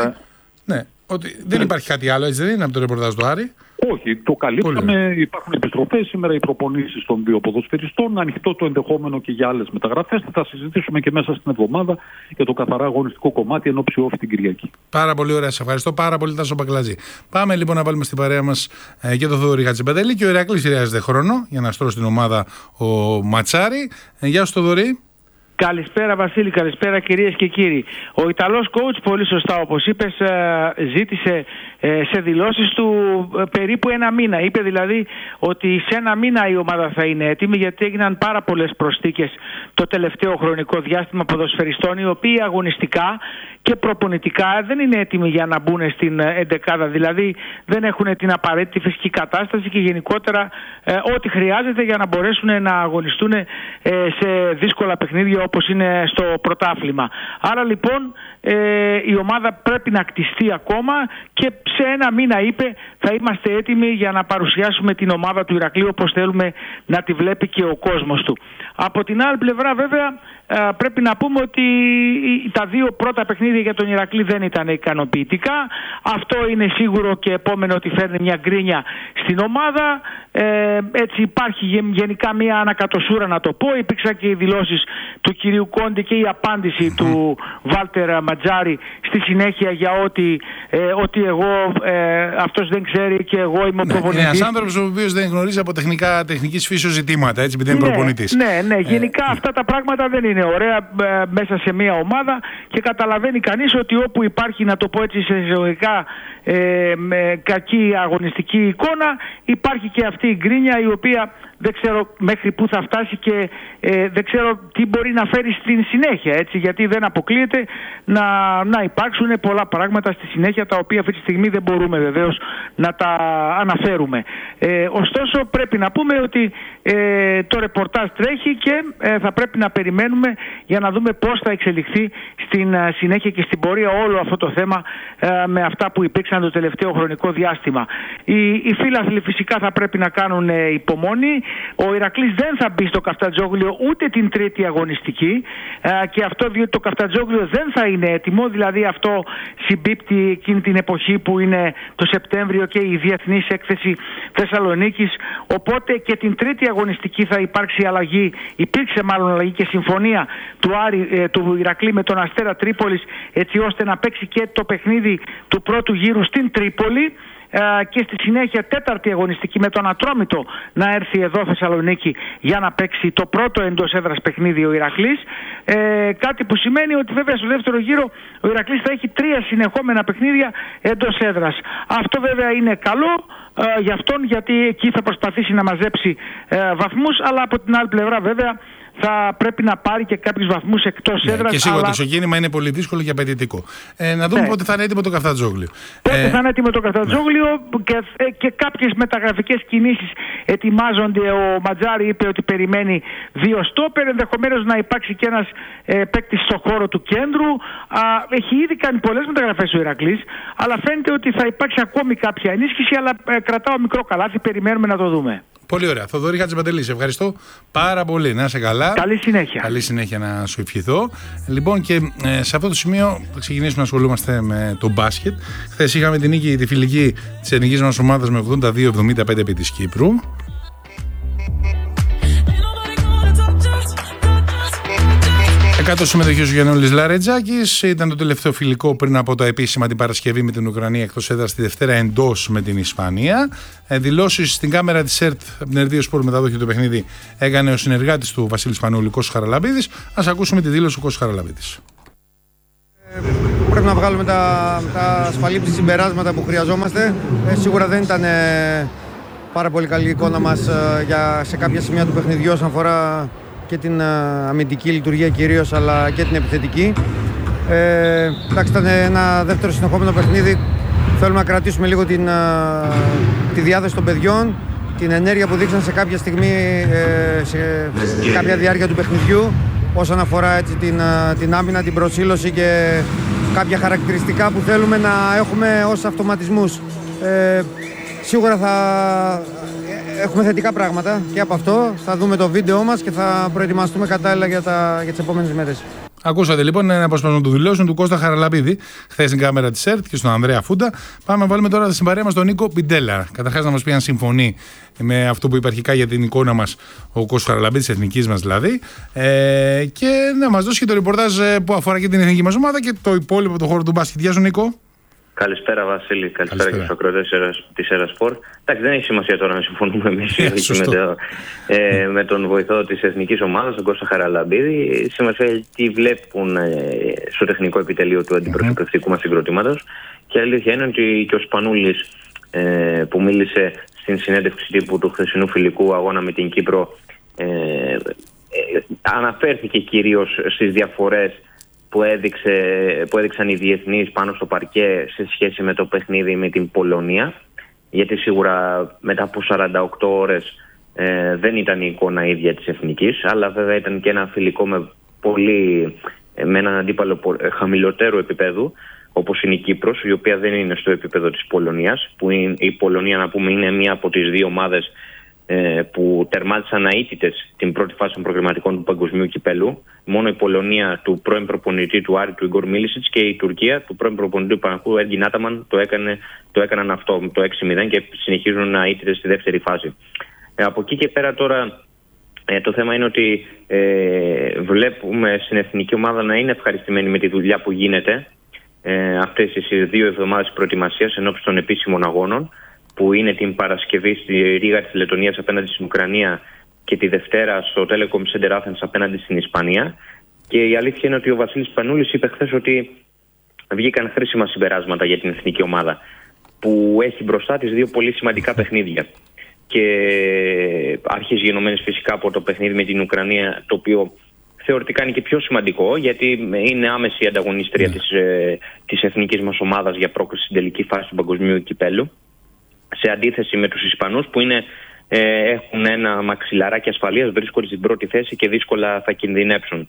ότι δεν υπάρχει κάτι άλλο, έτσι δεν είναι, από το ρεπορτάζ του Άρη? Όχι, το καλύψαμε. Υπάρχουν επιστροφές σήμερα, οι προπονήσεις των 2 ποδοσφαιριστών. Ανοιχτό το ενδεχόμενο και για άλλες μεταγραφές. Θα συζητήσουμε και μέσα στην εβδομάδα για το καθαρά αγωνιστικό κομμάτι ενόψει Όφη την Κυριακή. Πάρα πολύ ωραία. Σε ευχαριστώ πάρα πολύ, Τάσο Μπακλαζή. Πάμε λοιπόν να βάλουμε στην παρέα μας και τον Θοδωρή Χατζηπαντελή. Και ο Ηρακλής χρειάζεται χρόνο για να στρώσει την ομάδα ο Ματσάρη. Γεια σου, Θοδωρή. Καλησπέρα Βασίλη, καλησπέρα κυρίες και κύριοι. Ο Ιταλός coach, πολύ σωστά όπως είπες, ζήτησε σε δηλώσεις του περίπου 1 μήνα. Είπε δηλαδή ότι σε 1 μήνα η ομάδα θα είναι έτοιμη, γιατί έγιναν πάρα πολλές προσθήκες το τελευταίο χρονικό διάστημα ποδοσφαιριστών, οι οποίοι αγωνιστικά και προπονητικά δεν είναι έτοιμοι για να μπουν στην 11. Δηλαδή δεν έχουν την απαραίτητη φυσική κατάσταση και γενικότερα ό,τι χρειάζεται για να μπορέσουν να αγωνιστούν σε δύσκολα παιχνίδια όπως είναι στο πρωτάθλημα. Άρα λοιπόν η ομάδα πρέπει να κτιστεί ακόμα και σε 1 μήνα, είπε, θα είμαστε έτοιμοι για να παρουσιάσουμε την ομάδα του Ηρακλείου όπως θέλουμε να τη βλέπει και ο κόσμος του. Από την άλλη πλευρά βέβαια πρέπει να πούμε ότι τα 2 πρώτα παιχνίδια για τον Ηρακλή δεν ήταν ικανοποιητικά. Αυτό είναι σίγουρο και επόμενο ότι φέρνει μια γκρίνια στην ομάδα. Έτσι υπάρχει γενικά μια ανακατοσούρα, να το πω. Υπήρξαν και οι δηλώσεις του κυρίου Κόντι και η απάντηση του Βάλτερ Ματζάρη στη συνέχεια για ότι εγώ αυτός δεν ξέρει και εγώ είμαι ο προπονητής. Είναι ένας άνθρωπος ο οποίος δεν γνωρίζει από τεχνικής φύσεως ζητήματα, έτσι, επειδή είναι προπονητής. Ναι, γενικά αυτά τα πράγματα δεν είναι ωραία μέσα σε μια ομάδα και καταλαβαίνει κανείς ότι όπου υπάρχει, να το πω έτσι σε εισαγωγικά, κακή αγωνιστική εικόνα, υπάρχει και αυτή η γκρίνια, η οποία δεν ξέρω μέχρι πού θα φτάσει και δεν ξέρω τι μπορεί να φέρει στην συνέχεια, έτσι, γιατί δεν αποκλείεται να υπάρξουν πολλά πράγματα στη συνέχεια, τα οποία αυτή τη στιγμή δεν μπορούμε βεβαίως να τα αναφέρουμε. Ωστόσο πρέπει να πούμε ότι το ρεπορτάζ τρέχει και θα πρέπει να περιμένουμε για να δούμε πώς θα εξελιχθεί στην συνέχεια και στην πορεία όλο αυτό το θέμα με αυτά που υπήρξαν το τελευταίο χρονικό διάστημα. Οι φίλαθλοι φυσικά θα πρέπει να κάνουν υπομονή. Ο Ηρακλής δεν θα μπει στο Καφτατζόγλιο ούτε την τρίτη αγωνιστική και αυτό διότι το Καφτατζόγλιο δεν θα είναι έτοιμο, δηλαδή αυτό συμπίπτει εκείνη την εποχή που είναι το Σεπτέμβριο και η Διεθνής Έκθεση Θεσσαλονίκης, οπότε και την τρίτη αγωνιστική θα υπάρξει αλλαγή, υπήρξε μάλλον αλλαγή και συμφωνία του Ηρακλή με τον Αστέρα Τρίπολης, έτσι ώστε να παίξει και το παιχνίδι του πρώτου γύρου στην Τρίπολη και στη συνέχεια τέταρτη αγωνιστική με τον Ατρόμητο να έρθει εδώ Θεσσαλονίκη για να παίξει το πρώτο εντός έδρας παιχνίδι ο Ηρακλής, κάτι που σημαίνει ότι βέβαια στο δεύτερο γύρο ο Ηρακλής θα έχει 3 συνεχόμενα παιχνίδια εντός έδρας. Αυτό βέβαια είναι καλό για αυτόν, γιατί εκεί θα προσπαθήσει να μαζέψει βαθμούς, αλλά από την άλλη πλευρά βέβαια θα πρέπει να πάρει και κάποιους βαθμούς εκτός έδρας. Και σίγουρα το ξεκίνημα είναι πολύ δύσκολο και απαιτητικό. Να δούμε πότε θα είναι έτοιμο το Καφτατζόγλιο. Πότε θα είναι έτοιμο το Καφτατζόγλιο και κάποιες μεταγραφικές κινήσεις ετοιμάζονται. Ο Ματζάρη είπε ότι περιμένει 2 στόπερ, ενδεχομένως να υπάρξει και ένας παίκτης στο χώρο του κέντρου. Έχει ήδη κάνει πολλές μεταγραφές ο Ηρακλής, αλλά φαίνεται ότι θα υπάρξει ακόμη κάποια ενίσχυση, αλλά κρατάω μικρό καλάθι, περιμένουμε να το δούμε. Πολύ ωραία. Θοδωρή Χατζηπαντελή, σε ευχαριστώ πάρα πολύ. Να είσαι καλά. Καλή συνέχεια. Καλή συνέχεια να σου ευχηθώ. Λοιπόν, και σε αυτό το σημείο θα ξεκινήσουμε να ασχολούμαστε με το μπάσκετ. Χθες είχαμε την νίκη τη φιλική της εθνικής μας ομάδας με 82-75 επί της Κύπρου. 100 συμμετοχή ο Γιαννούλης Λαρετζάκης. Ήταν το τελευταίο φιλικό πριν από τα επίσημα την Παρασκευή με την Ουκρανία εκτός έδρας, τη Δευτέρα εντός με την Ισπανία. Δηλώσεις στην κάμερα της ΕΡΤ από την Ερδίο Σπορ μεταδόχη του παιχνίδι έκανε ο συνεργάτης του Βασίλη Σπανούλη, Κώστας Χαραλαμπίδης. Ας ακούσουμε τη δήλωση του Κώστας Χαραλαμπίδης. Πρέπει να βγάλουμε τα ασφαλή συμπεράσματα που χρειαζόμαστε. Σίγουρα δεν ήταν πάρα πολύ καλή εικόνα μας σε κάποια σημεία του παιχνιδιού όσον αφορά και την αμυντική λειτουργία κυρίως, αλλά και την επιθετική. Εντάξει, ήταν ένα δεύτερο συνεχόμενο παιχνίδι. Θέλουμε να κρατήσουμε λίγο τη διάθεση των παιδιών, την ενέργεια που δείξαν σε κάποια στιγμή, σε κάποια διάρκεια του παιχνιδιού, όσον αφορά έτσι, την άμυνα, την προσήλωση και κάποια χαρακτηριστικά που θέλουμε να έχουμε ως αυτοματισμούς. Σίγουρα θα έχουμε θετικά πράγματα και από αυτό. Θα δούμε το βίντεο μας και θα προετοιμαστούμε κατάλληλα για τις επόμενες μέρες. Ακούσατε λοιπόν ένα απόσπασμα του δηλώσεων του Κώστα Χαραλαμπίδη, χθες στην κάμερα της ΕΡΤ και στον Ανδρέα Φούντα. Πάμε να βάλουμε τώρα στην παρέα μας τον Νίκο Πιντέλα. Καταρχάς να μας πει αν συμφωνεί με αυτό που είπε αρχικά για την εικόνα μας ο Κώστας Χαραλαμπίδης, της εθνικής μας δηλαδή, και να μας δώσει και το ρεπορτάζ που αφορά και την εθνική μας ομάδα και το υπόλοιπο το χώρο του μπάσκετ. Γεια σου, Νίκο. Καλησπέρα, Βασίλη. Καλησπέρα και στους ακροατές της Erasport. Εντάξει, δεν έχει σημασία τώρα να συμφωνούμε εμείς με τον βοηθό της εθνικής ομάδας, τον Κώστα Χαραλαμπίδη. Σημασία έχει τι βλέπουν στο τεχνικό επιτελείο του αντιπροσωπευτικού μας συγκροτήματος. Και η αλήθεια είναι ότι και ο Σπανούλης που μίλησε στην συνέντευξη τύπου του χθεσινού φιλικού αγώνα με την Κύπρο αναφέρθηκε κυρίως στις διαφορές που έδειξαν οι διεθνείς πάνω στο παρκέ σε σχέση με το παιχνίδι με την Πολωνία, γιατί σίγουρα μετά από 48 ώρες δεν ήταν η εικόνα ίδια της εθνικής, αλλά βέβαια ήταν και ένα φιλικό με έναν αντίπαλο χαμηλότερου επίπεδου, όπως είναι η Κύπρος, η οποία δεν είναι στο επίπεδο της Πολωνίας, που η Πολωνία, να πούμε, είναι μία από τις δύο ομάδες που τερμάτισαν αίτητες την πρώτη φάση των προγραμματικών του παγκοσμίου κυπέλου. Μόνο η Πολωνία του πρώην προπονητή του Άρη, του Ιγκορ Μίλισιτς, και η Τουρκία του πρώην προπονητή του Παναθηναϊκού, Έργκιν Άταμαν, το έκαναν αυτό το 6-0 και συνεχίζουν αίτητες στη δεύτερη φάση. Από εκεί και πέρα τώρα το θέμα είναι ότι βλέπουμε στην εθνική ομάδα να είναι ευχαριστημένοι με τη δουλειά που γίνεται αυτές τις 2 εβδομάδες προετοιμασίας ενώπιση των επίσημων αγώνων, που είναι την Παρασκευή στη Ρήγα της Λετωνίας απέναντι στην Ουκρανία και τη Δευτέρα στο Telecom Center Athens απέναντι στην Ισπανία. Και η αλήθεια είναι ότι ο Βασίλης Σπανούλης είπε χθες ότι βγήκαν χρήσιμα συμπεράσματα για την εθνική ομάδα, που έχει μπροστά της 2 πολύ σημαντικά παιχνίδια. Και αρχής γενομένες φυσικά από το παιχνίδι με την Ουκρανία, το οποίο θεωρητικά είναι και πιο σημαντικό, γιατί είναι άμεση ανταγωνίστρια της εθνικής μας ομάδας για πρόκριση στην τελική φάση του παγκοσμίου κυπέλου. Σε αντίθεση με τους Ισπανούς που έχουν ένα μαξιλαράκι ασφαλείας, βρίσκονται στην πρώτη θέση και δύσκολα θα κινδυνεύσουν.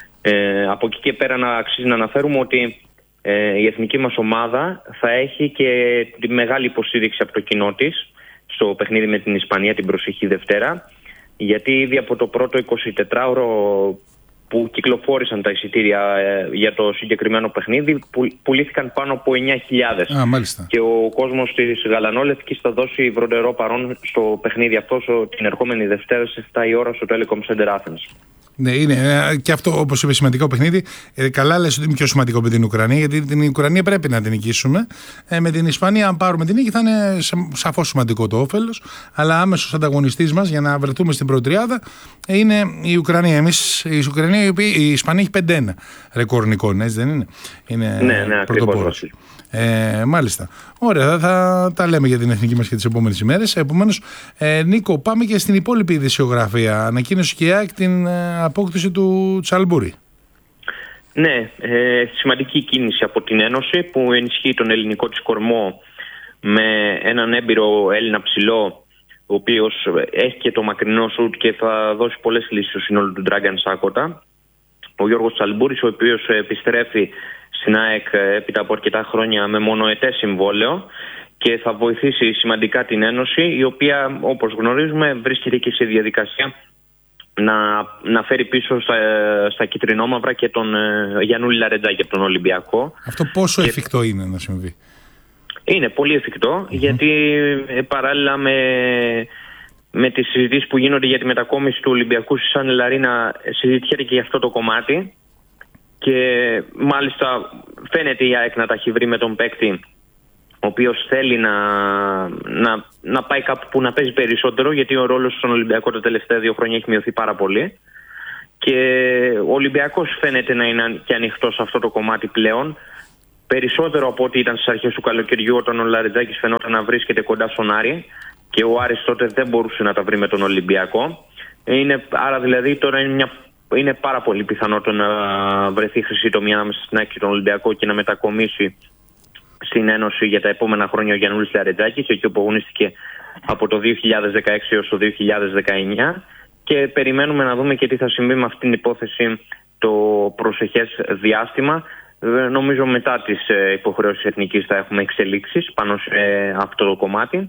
Από εκεί και πέρα αξίζει να αναφέρουμε ότι η εθνική μας ομάδα θα έχει και τη μεγάλη υποστήριξη από το κοινό της στο παιχνίδι με την Ισπανία την προσεχή Δευτέρα, γιατί ήδη από το πρώτο 24ωρο που κυκλοφόρησαν τα εισιτήρια για το συγκεκριμένο παιχνίδι πουλήθηκαν πάνω από 9.000. Και ο κόσμος της Γαλανόλευκης θα δώσει βροντερό παρόν στο παιχνίδι αυτό την ερχόμενη Δευτέρα σε 7 η ώρα στο Telecom Center Athens. Ναι, είναι και αυτό, όπως είπε, σημαντικό παιχνίδι. Καλά λες ότι είναι πιο σημαντικό με την Ουκρανία, γιατί την Ουκρανία πρέπει να την νικήσουμε. Με την Ισπανία, αν πάρουμε την νίκη, θα είναι σαφώς σημαντικό το όφελος. Αλλά άμεσος ανταγωνιστής μας για να βρεθούμε στην πρώτη τριάδα είναι η Ουκρανία. Η Ισπανία έχει 5-1 ρεκόρ νικών, έτσι δεν είναι? Ναι, ακριβώς. Μάλιστα. Ωραία, θα τα λέμε για την εθνική μας και τις επόμενες ημέρες. Επομένως, Νίκο, πάμε και στην υπόλοιπη ειδησιογραφία. Ανακοίνωσε και η ΑΕΚ την απόκτηση του Τσαλμπούρη. Ναι, σημαντική κίνηση από την Ένωση που ενισχύει τον ελληνικό της κορμό με έναν έμπειρο Έλληνα ψηλό, ο οποίος έχει και το μακρινό σουτ και θα δώσει πολλές λύσεις στο σύνολο του Dragan Σάκοτα. Ο Γιώργος Τσαλμπούρης, ο οποίος επιστρέφει στην ΑΕΚ έπειτα από αρκετά χρόνια με μονοετές συμβόλαιο και θα βοηθήσει σημαντικά την Ένωση, η οποία, όπως γνωρίζουμε, βρίσκεται και σε διαδικασία να φέρει πίσω στα κυτρινόμαυρα και τον Γιαννούλη Λαρεντζάκη από τον Ολυμπιακό. Αυτό πόσο εφικτό είναι να συμβεί? Είναι πολύ εφικτό, γιατί παράλληλα με τις συζητήσεις που γίνονται για τη μετακόμιση του Ολυμπιακού στη Σαν Ελαρίνα, συζητιέται και για αυτό το κομμάτι και μάλιστα φαίνεται η ΑΕΚ να τα έχει βρει με τον παίκτη, ο οποίος θέλει να πάει κάπου που να παίζει περισσότερο, γιατί ο ρόλος στον Ολυμπιακό τα τελευταία 2 χρόνια έχει μειωθεί πάρα πολύ και ο Ολυμπιακός φαίνεται να είναι και ανοιχτός σε αυτό το κομμάτι πλέον, περισσότερο από ό,τι ήταν στις αρχές του καλοκαιριού, όταν ο Λαρετζάκης φαινόταν να βρίσκεται κοντά στον Άρη και ο Άρης τότε δεν μπορούσε να τα βρει με τον Ολυμπιακό. Άρα δηλαδή τώρα είναι πάρα πολύ πιθανό το να βρεθεί χρυσή τομή ανάμεσα στην ΑΕΚ και τον Ολυμπιακό και να μετακομίσει στην Ένωση για τα επόμενα χρόνια ο Γιαννούλης Λαρετζάκης, εκεί που αγωνίστηκε από το 2016 έως το 2019, και περιμένουμε να δούμε και τι θα συμβεί με αυτήν την υπόθεση το προσεχές διάστημα. Νομίζω μετά τις υποχρεώσεις εθνικής θα έχουμε εξελίξεις πάνω σε αυτό το κομμάτι.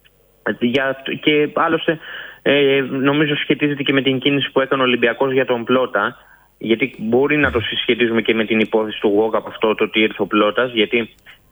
Και άλλωστε νομίζω σχετίζεται και με την κίνηση που έκανε ο Ολυμπιακός για τον Πλότα, γιατί μπορεί να το συσχετίζουμε και με την υπόθεση του Γόκαπ αυτό, το ότι ήρθε ο Πλότας, γιατί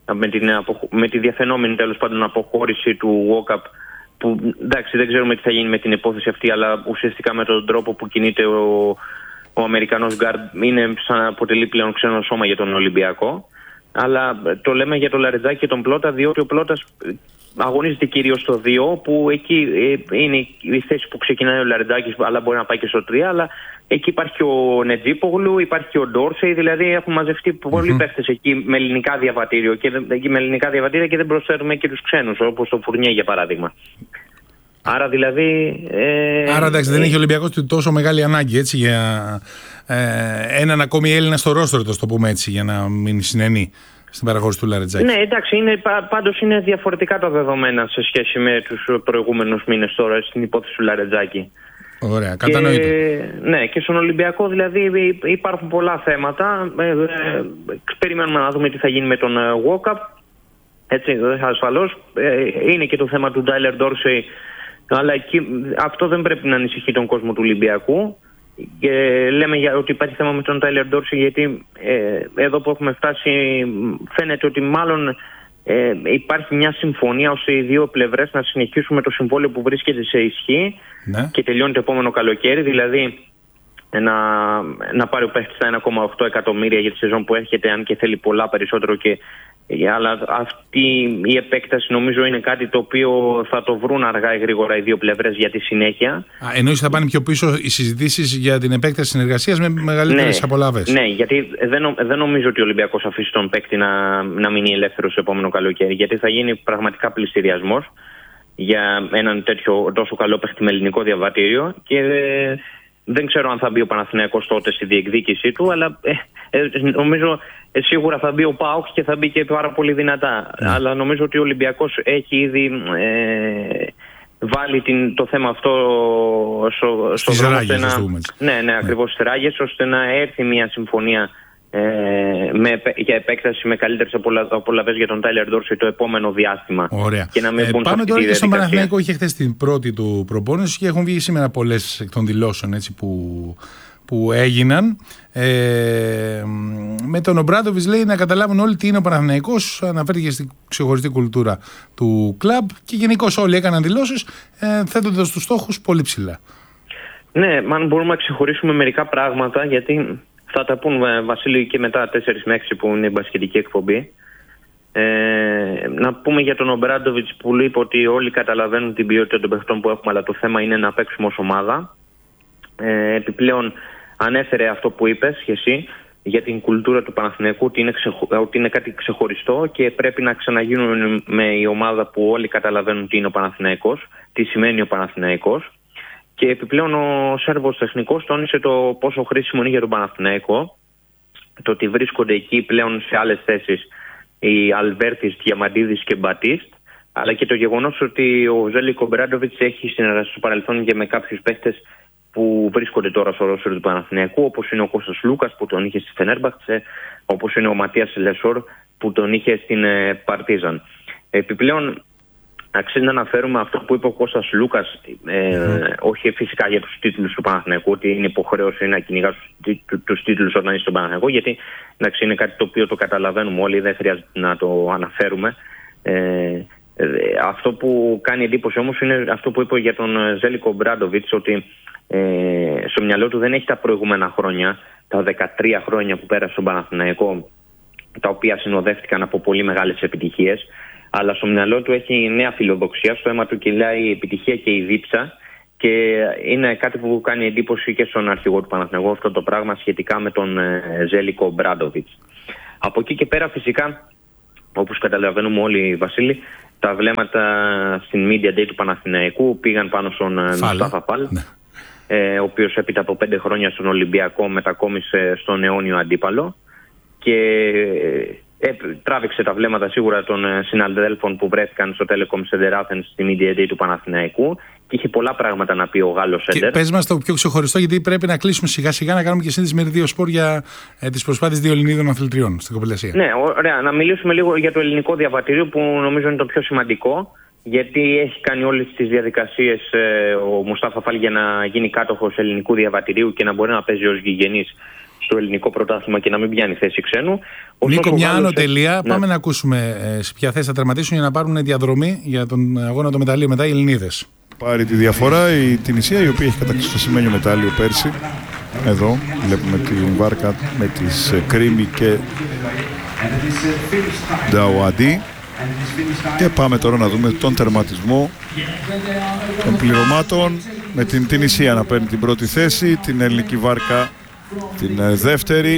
με τη διαφαινόμενη τέλος πάντων αποχώρηση του Γόκαπ, που εντάξει δεν ξέρουμε τι θα γίνει με την υπόθεση αυτή, αλλά ουσιαστικά με τον τρόπο που κινείται ο Αμερικανός γκάρντ είναι σαν να αποτελεί πλέον ξένο σώμα για τον Ολυμπιακό. Αλλά το λέμε για τον Λαρετζάκη και τον Πλότα, διότι ο Πλότας αγωνίζεται κυρίως στο 2, που εκεί είναι η θέση που ξεκινάει ο Λαρετζάκης, αλλά μπορεί να πάει και στο 3, αλλά εκεί υπάρχει ο Νετζίπογλου, υπάρχει και ο Ντόρσεϊ, δηλαδή έχουν μαζευτεί πολλοί παίχτες εκεί με ελληνικά διαβατήρια και δεν προσφέρουμε και τους ξένους, όπως το Φουρνιέ για παράδειγμα. Άρα δηλαδή... Άρα εντάξει, δεν έχει ο Ολυμπιακός τόσο μεγάλη ανάγκη έτσι, για έναν ακόμη Έλληνα στο ρόστρο, το πούμε έτσι, για να μην συνενεί στην παραχώρηση του Λαρετζάκη. Ναι, εντάξει, πάντως είναι διαφορετικά τα δεδομένα σε σχέση με τους προηγούμενους μήνες τώρα στην υπόθεση του Λαρετζάκη. Ωραία, κατανοητό. Ναι, και στον Ολυμπιακό δηλαδή υπάρχουν πολλά θέματα. Περιμένουμε να δούμε τι θα γίνει με τον Walkup. Έτσι, ασφαλώς. Είναι και το θέμα του Tyler Dorsey, αλλά αυτό δεν πρέπει να ανησυχεί τον κόσμο του Ολυμπιακού. Και λέμε ότι υπάρχει θέμα με τον Tyler Dorsey, γιατί εδώ που έχουμε φτάσει φαίνεται ότι μάλλον υπάρχει μια συμφωνία ώστε οι δύο πλευρές να συνεχίσουμε το συμβόλαιο που βρίσκεται σε ισχύ, ναι, και τελειώνει το επόμενο καλοκαίρι, δηλαδή να πάρει ο παίχτης τα 1,8 εκατομμύρια για τη σεζόν που έρχεται, αν και θέλει πολλά περισσότερο, αλλά αυτή η επέκταση νομίζω είναι κάτι το οποίο θα το βρουν αργά ή γρήγορα οι δύο πλευρές για τη συνέχεια. Εννοείς θα πάνε πιο πίσω οι συζητήσεις για την επέκταση συνεργασίας με μεγαλύτερες απολαύες? Ναι, γιατί δεν νομίζω ότι ο Ολυμπιακός αφήσει τον παίκτη να μείνει ελεύθερος στο επόμενο καλοκαίρι, γιατί θα γίνει πραγματικά πληστηριασμός για έναν τέτοιο τόσο καλό παίκτη με ελληνικό διαβατήριο και δεν ξέρω αν θα μπει ο Παναθηναϊκός τότε στη διεκδίκησή του, αλλά νομίζω σίγουρα θα μπει ο ΠΑΟΚ και θα μπει και πάρα πολύ δυνατά. Αλλά νομίζω ότι ο Ολυμπιακός έχει ήδη βάλει το θέμα αυτό στο δρόμο. Ναι, ακριβώς στις ράγες, ώστε να έρθει μια συμφωνία για επέκταση με καλύτερες απολαβές για τον Tyler Dorsey το επόμενο διάστημα. Ωραία. Και να μην πάμε τώρα και στον Παναθηναϊκό. Είχε χθες την πρώτη του προπόνηση και έχουν βγει σήμερα πολλές εκ των δηλώσεων έτσι, που έγιναν. Με τον Ομπράντοβιτς λέει να καταλάβουν όλοι τι είναι ο Παναθηναϊκός, αναφέρθηκε στην ξεχωριστή κουλτούρα του κλαμπ και γενικώς όλοι έκαναν δηλώσεις θέτοντας τους στόχους πολύ ψηλά. Ναι, αν μπορούμε να ξεχωρίσουμε μερικά πράγματα, γιατί θα τα πούν Βασίλη και μετά 4 με 6 που είναι η μπασκετική εκπομπή. Να πούμε για τον Ομπράντοβιτς που είπε ότι όλοι καταλαβαίνουν την ποιότητα των παιχτών που έχουμε, αλλά το θέμα είναι να παίξουμε ως ομάδα. Επιπλέον ανέφερε αυτό που είπες και εσύ, για την κουλτούρα του Παναθηναϊκού ότι είναι κάτι ξεχωριστό και πρέπει να ξαναγίνουν με η ομάδα που όλοι καταλαβαίνουν τι είναι ο Παναθηναϊκός, τι σημαίνει ο Παναθηναϊκός. Και επιπλέον ο Σέρβος τεχνικός τόνισε το πόσο χρήσιμο είναι για τον Παναθηναϊκό το ότι βρίσκονται εκεί πλέον σε άλλες θέσεις οι Αλβέρτης, Διαμαντίδης και Μπατίστ, αλλά και το γεγονός ότι ο Ζέλικο Μπράντοβιτς έχει συνεργαστεί στο παρελθόν και με κάποιους παίχτες που βρίσκονται τώρα στο ρόστερ του Παναθηναϊκού, όπως είναι ο Κώστας Λούκας που τον είχε στη Φενέρμπαχτσε, όπως είναι ο Ματίας Λεσόρ που τον είχε στην Παρτίζαν. Επιπλέον, αξίζει να αναφέρουμε αυτό που είπε ο Κώστας Λούκας, όχι φυσικά για τους τίτλους του Παναθηναϊκού, ότι είναι υποχρέωση να κυνηγάς τους τίτλους όταν είσαι στον Παναθηναϊκό, γιατί είναι κάτι το οποίο το καταλαβαίνουμε όλοι, δεν χρειάζεται να το αναφέρουμε. Αυτό που κάνει εντύπωση όμως είναι αυτό που είπε για τον Ζέλικο Μπράντοβιτς, ότι στο μυαλό του δεν έχει τα προηγούμενα χρόνια, τα 13 χρόνια που πέρασε στον Παναθηναϊκό, τα οποία συνοδεύτηκαν από πολύ μεγάλες επιτυχίες, αλλά στο μυαλό του έχει νέα φιλοδοξία, στο αίμα του κυλάει η επιτυχία και η δίψα, και είναι κάτι που κάνει εντύπωση και στον αρχηγό του Παναθηναϊκού αυτό το πράγμα σχετικά με τον Ζέλικο Μπράντοβιτς. Από εκεί και πέρα φυσικά, όπως καταλαβαίνουμε όλοι, Βασίλη, τα βλέμματα στην Media Day του Παναθηναϊκού πήγαν πάνω στον Μουστάφα Φαλ, ο οποίος έπειτα από 5 χρόνια στον Ολυμπιακό μετακόμισε στον αιώνιο αντίπαλο και τράβηξε τα βλέμματα σίγουρα των συναδέλφων που βρέθηκαν στο Telecom Center Athens στη Media Day του Παναθηναϊκού και είχε πολλά πράγματα να πει ο Γάλλος Σέντερ. Πες μας το πιο ξεχωριστό, γιατί πρέπει να κλείσουμε σιγά σιγά, να κάνουμε και σύνδεση με Μεριδίο Σπορ για τις προσπάθειες 2 Ελληνίδων αθλητριών στην κοπηλασία. Ναι, ωραία. Να μιλήσουμε λίγο για το ελληνικό διαβατήριο που νομίζω είναι το πιο σημαντικό, γιατί έχει κάνει όλες τις διαδικασίες ο Μουστάφα Φαλ για να γίνει κάτοχος ελληνικού διαβατηρίου και να μπορεί να παίζει ως γηγενής στο ελληνικό πρωτάθλημα και να μην πιάνει θέση ξένου. Νίκο, μια άνω τελεία. Πάμε να ακούσουμε σε ποια θέση θα τερματίσουν για να πάρουν διαδρομή για τον αγώνα το μεταλλείο μετά οι Ελληνίδες. Πάρει τη διαφορά η Τινησία, η οποία έχει κατακτήσει το σημαίνιο μετάλλιο πέρσι. Εδώ βλέπουμε την βάρκα με τις Κρίμη και Νταουαντί. Και πάμε τώρα να δούμε τον τερματισμό των πληρωμάτων, με την Τινησία να παίρνει την πρώτη θέση, την ελληνική βάρκα την δεύτερη.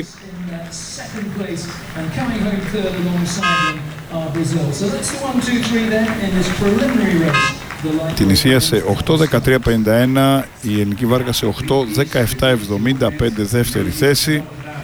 Την Ισία σε 8.13.51, η ελληνική βάρκα σε 8.17.75 δεύτερη θέση.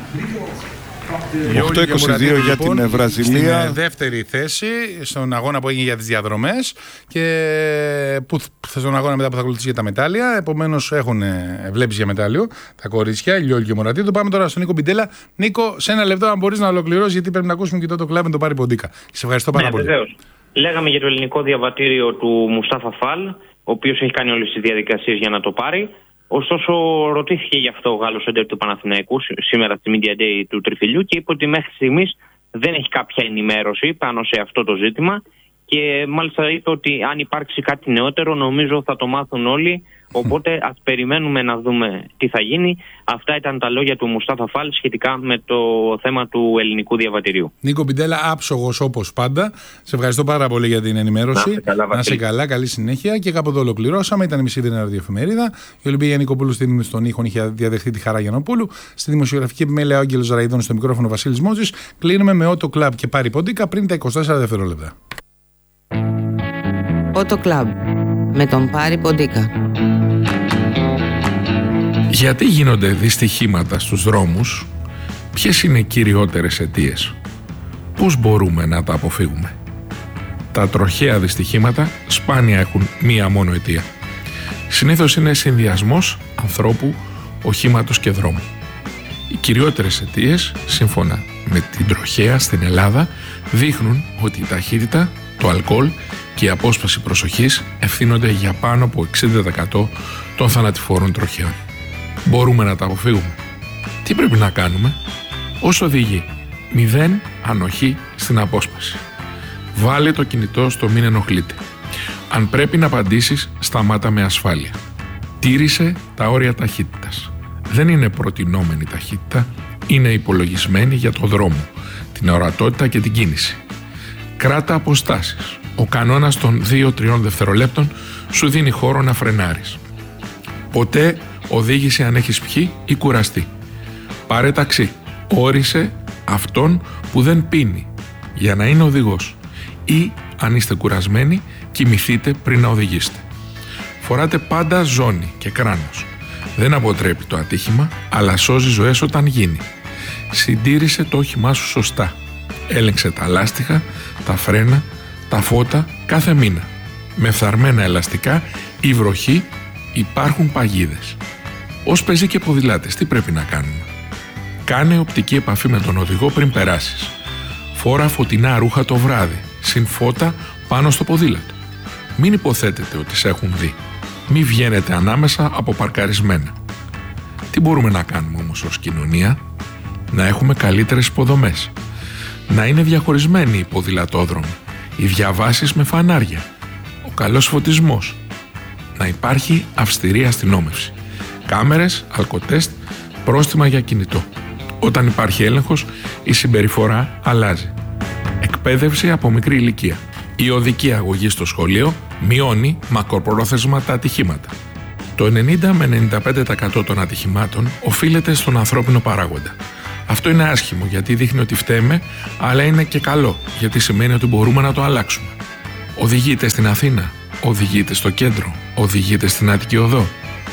8.22 για την Βραζιλία. Στην δεύτερη θέση στον αγώνα που έγινε για τις διαδρομές και που στον αγώνα μετά που θα ακολουθήσει για τα μετάλλια. Επομένως έχουν βλέψεις για μετάλλιο τα κορίτσια, Λιόλ και Μωρατίδου. Πάμε τώρα στον Νίκο Πιντέλα. Νίκο, σε ένα λεπτό αν μπορείς να ολοκληρώσεις, γιατί πρέπει να ακούσουμε και το κλαμπ με τον Πάρη Ποντίκα. Σε ευχαριστώ πάρα πολύ. Βεβαίως. Λέγαμε για το ελληνικό διαβατήριο του Μουστάφα Φαλ, ο οποίος έχει κάνει όλες τις διαδικασίες για να το πάρει. Ωστόσο, ρωτήθηκε γι' αυτό ο Γάλλος Σέντερ του Παναθηναϊκού σήμερα στη Media Day του Τριφυλιού και είπε ότι μέχρι στιγμής δεν έχει κάποια ενημέρωση πάνω σε αυτό το ζήτημα και μάλιστα είπε ότι αν υπάρξει κάτι νεότερο νομίζω θα το μάθουν όλοι, οπότε ας περιμένουμε να δούμε τι θα γίνει. Αυτά ήταν τα λόγια του Μουστάφα Φαλ σχετικά με το θέμα του ελληνικού διαβατηρίου. Νίκο Πιντέλα, άψογος όπως πάντα. Σε ευχαριστώ πάρα πολύ για την ενημέρωση. Να είσαι καλά, καλή συνέχεια. Και κάπου εδώ ολοκληρώσαμε. Ήταν η μισή ραδιοεφημερίδα. Η Ολυμπία Γιαννικοπούλου στον ήχον είχε διαδεχθεί τη Χαρά Γιαννοπούλου. Στη δημοσιογραφική επιμέλεια ο Άγγελος Ραϊδών, στο μικρόφωνο Βασίλης Μότζης. Κλείνουμε με Ότο Κλαμπ και Πάρη Ποντίκα πριν τα 24 δευτερόλεπτα. Ότο Κλαμπ με τον Πάρη Ποντίκα. Γιατί γίνονται δυστυχήματα στους δρόμους, ποιες είναι οι κυριότερες αιτίες, πώς μπορούμε να τα αποφύγουμε? Τα τροχαία δυστυχήματα σπάνια έχουν μία μόνο αιτία. Συνήθως είναι συνδυασμός ανθρώπου, οχήματος και δρόμου. Οι κυριότερες αιτίες, σύμφωνα με την τροχαία στην Ελλάδα, δείχνουν ότι η ταχύτητα, το αλκοόλ και η απόσπαση προσοχής ευθύνονται για πάνω από 60% των θανατηφόρων τροχαίων. Μπορούμε να τα αποφύγουμε. Τι πρέπει να κάνουμε? Ως οδηγοί, 0 ανοχή στην απόσπαση. Βάλε το κινητό στο μην ενοχλείτε. Αν πρέπει να απαντήσεις, σταμάτα με ασφάλεια. Τήρησε τα όρια ταχύτητας. Δεν είναι προτινόμενη ταχύτητα, είναι υπολογισμένη για το δρόμο, την ορατότητα και την κίνηση. Κράτα αποστάσεις. Ο κανόνας των 2-3 δευτερολέπτων σου δίνει χώρο να φρενάρεις. Ποτέ οδήγησε αν έχεις πιει ή κουραστεί. Πάρε ταξί. Όρισε αυτόν που δεν πίνει για να είναι οδηγός. Ή, αν είστε κουρασμένοι, κοιμηθείτε πριν να οδηγήσετε. Φοράτε πάντα ζώνη και κράνος. Δεν αποτρέπει το ατύχημα, αλλά σώζει ζωές όταν γίνει. Συντήρησε το όχημά σου σωστά. Έλεξε τα λάστιχα, τα φρένα, τα φώτα κάθε μήνα. Με φθαρμένα ελαστικά ή βροχή υπάρχουν παγίδες. Ως πεζοί και ποδηλάτες, τι πρέπει να κάνουμε? Κάνε οπτική επαφή με τον οδηγό πριν περάσεις. Φόρα φωτεινά ρούχα το βράδυ, συν φώτα πάνω στο ποδήλατο. Μην υποθέτετε ότι σε έχουν δει. Μη βγαίνετε ανάμεσα από παρκαρισμένα. Τι μπορούμε να κάνουμε όμως ως κοινωνία? Να έχουμε καλύτερες υποδομές. Να είναι διαχωρισμένοι οι ποδηλατόδρομοι, οι διαβάσεις με φανάρια, ο καλός φωτισμός. Να υπάρχει αυστηρή αστυνόμευση. Κάμερες, αλκοτέστ, πρόστιμα για κινητό. Όταν υπάρχει έλεγχος, η συμπεριφορά αλλάζει. Εκπαίδευση από μικρή ηλικία. Η οδική αγωγή στο σχολείο μειώνει μακροπρόθεσμα τα ατυχήματα. Το 90 με 95% των ατυχημάτων οφείλεται στον ανθρώπινο παράγοντα. Αυτό είναι άσχημο γιατί δείχνει ότι φταίμε, αλλά είναι και καλό γιατί σημαίνει ότι μπορούμε να το αλλάξουμε. Οδηγείτε στην Αθήνα, οδηγείτε στο κέντρο, οδηγείτε στην Αττική Οδό.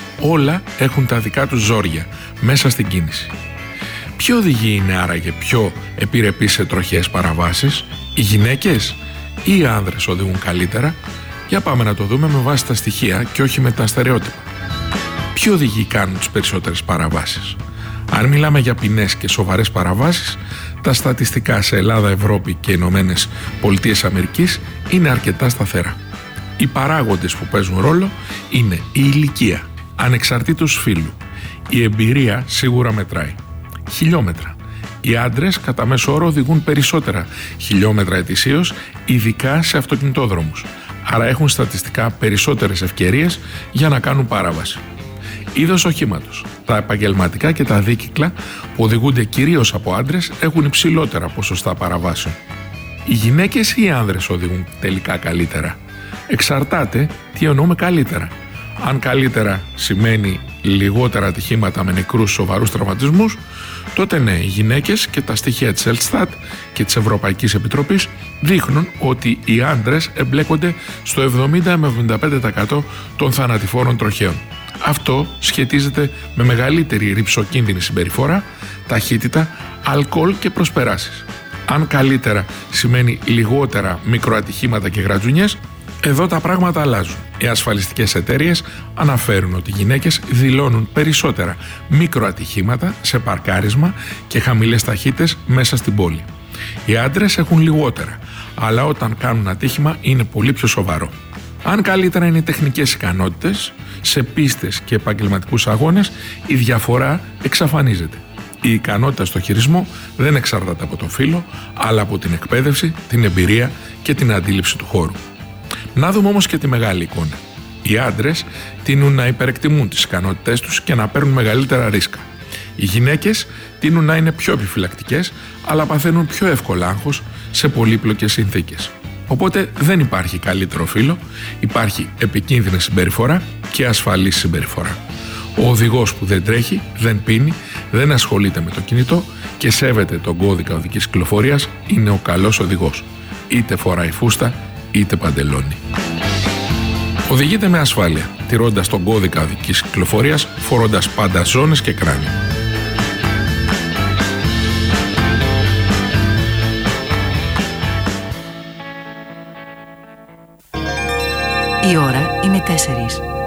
Όλα έχουν τα δικά τους ζόρια μέσα στην κίνηση. Ποιοι οδηγοί είναι άραγε πιο επιρρεπείς σε τροχές παραβάσεις? Οι γυναίκες ή οι άνδρες οδηγούν καλύτερα? Για πάμε να το δούμε με βάση τα στοιχεία και όχι με τα στερεότυπα. Ποιοι οδηγοί κάνουν τις περισσότερες παραβάσεις? Αν μιλάμε για ποινές και σοβαρές παραβάσεις, τα στατιστικά σε Ελλάδα, Ευρώπη και Ηνωμένες Πολιτείες Αμερικής είναι αρκετά σταθερά. Οι παράγοντες που παίζουν ρόλο είναι η ηλικία, ανεξαρτήτως φύλου. Η εμπειρία σίγουρα μετράει. Χιλιόμετρα. Οι άντρες κατά μέσο όρο οδηγούν περισσότερα χιλιόμετρα ετησίως, ειδικά σε αυτοκινητόδρομους. Άρα έχουν στατιστικά περισσότερες ευκαιρίες για να κάνουν παράβαση. Είδος οχήματος. Τα επαγγελματικά και τα δίκυκλα που οδηγούνται κυρίως από άντρες έχουν υψηλότερα ποσοστά παραβάσεων. Οι γυναίκες ή οι άνδρες οδηγούν τελικά καλύτερα? Εξαρτάται τι εννοούμε καλύτερα. Αν καλύτερα σημαίνει λιγότερα ατυχήματα με νεκρούς σοβαρούς τραυματισμούς, τότε ναι, οι γυναίκες και τα στοιχεία της Ελστάτ και της Ευρωπαϊκής Επιτροπής δείχνουν ότι οι άντρες εμπλέκονται στο 70 με 75% των θανατηφόρων τροχαίων. Αυτό σχετίζεται με μεγαλύτερη ρυψοκίνδυνη συμπεριφορά, ταχύτητα, αλκοόλ και προσπεράσεις. Αν καλύτερα σημαίνει λιγότερα μικροατυχήματα και γρατζουνιές, εδώ τα πράγματα αλλάζουν. Οι ασφαλιστικές εταιρείες αναφέρουν ότι οι γυναίκες δηλώνουν περισσότερα μικροατυχήματα σε παρκάρισμα και χαμηλές ταχύτητες μέσα στην πόλη. Οι άντρες έχουν λιγότερα, αλλά όταν κάνουν ατύχημα είναι πολύ πιο σοβαρό. Αν καλύτερα είναι οι τεχνικές ικανότητες, σε πίστες και επαγγελματικούς αγώνες, η διαφορά εξαφανίζεται. Η ικανότητα στο χειρισμό δεν εξαρτάται από τον φύλο, αλλά από την εκπαίδευση, την εμπειρία και την αντίληψη του χώρου. Να δούμε όμως και τη μεγάλη εικόνα. Οι άντρες τείνουν να υπερεκτιμούν τις ικανότητές τους και να παίρνουν μεγαλύτερα ρίσκα. Οι γυναίκες τείνουν να είναι πιο επιφυλακτικές, αλλά παθαίνουν πιο εύκολα άγχος σε πολύπλοκες συνθήκες. Οπότε δεν υπάρχει καλύτερο φύλο, υπάρχει επικίνδυνη συμπεριφορά και ασφαλής συμπεριφορά. Ο οδηγός που δεν τρέχει, δεν πίνει, δεν ασχολείται με το κινητό και σέβεται τον κώδικα οδικής κυκλοφορίας είναι ο καλός οδηγός. Είτε φοράει φούστα, είτε παντελόνι. Οδηγείτε με ασφάλεια, τηρώντας τον κώδικα οδικής κυκλοφορίας, φορώντας πάντα ζώνες και κράνη. Η ώρα είναι 4.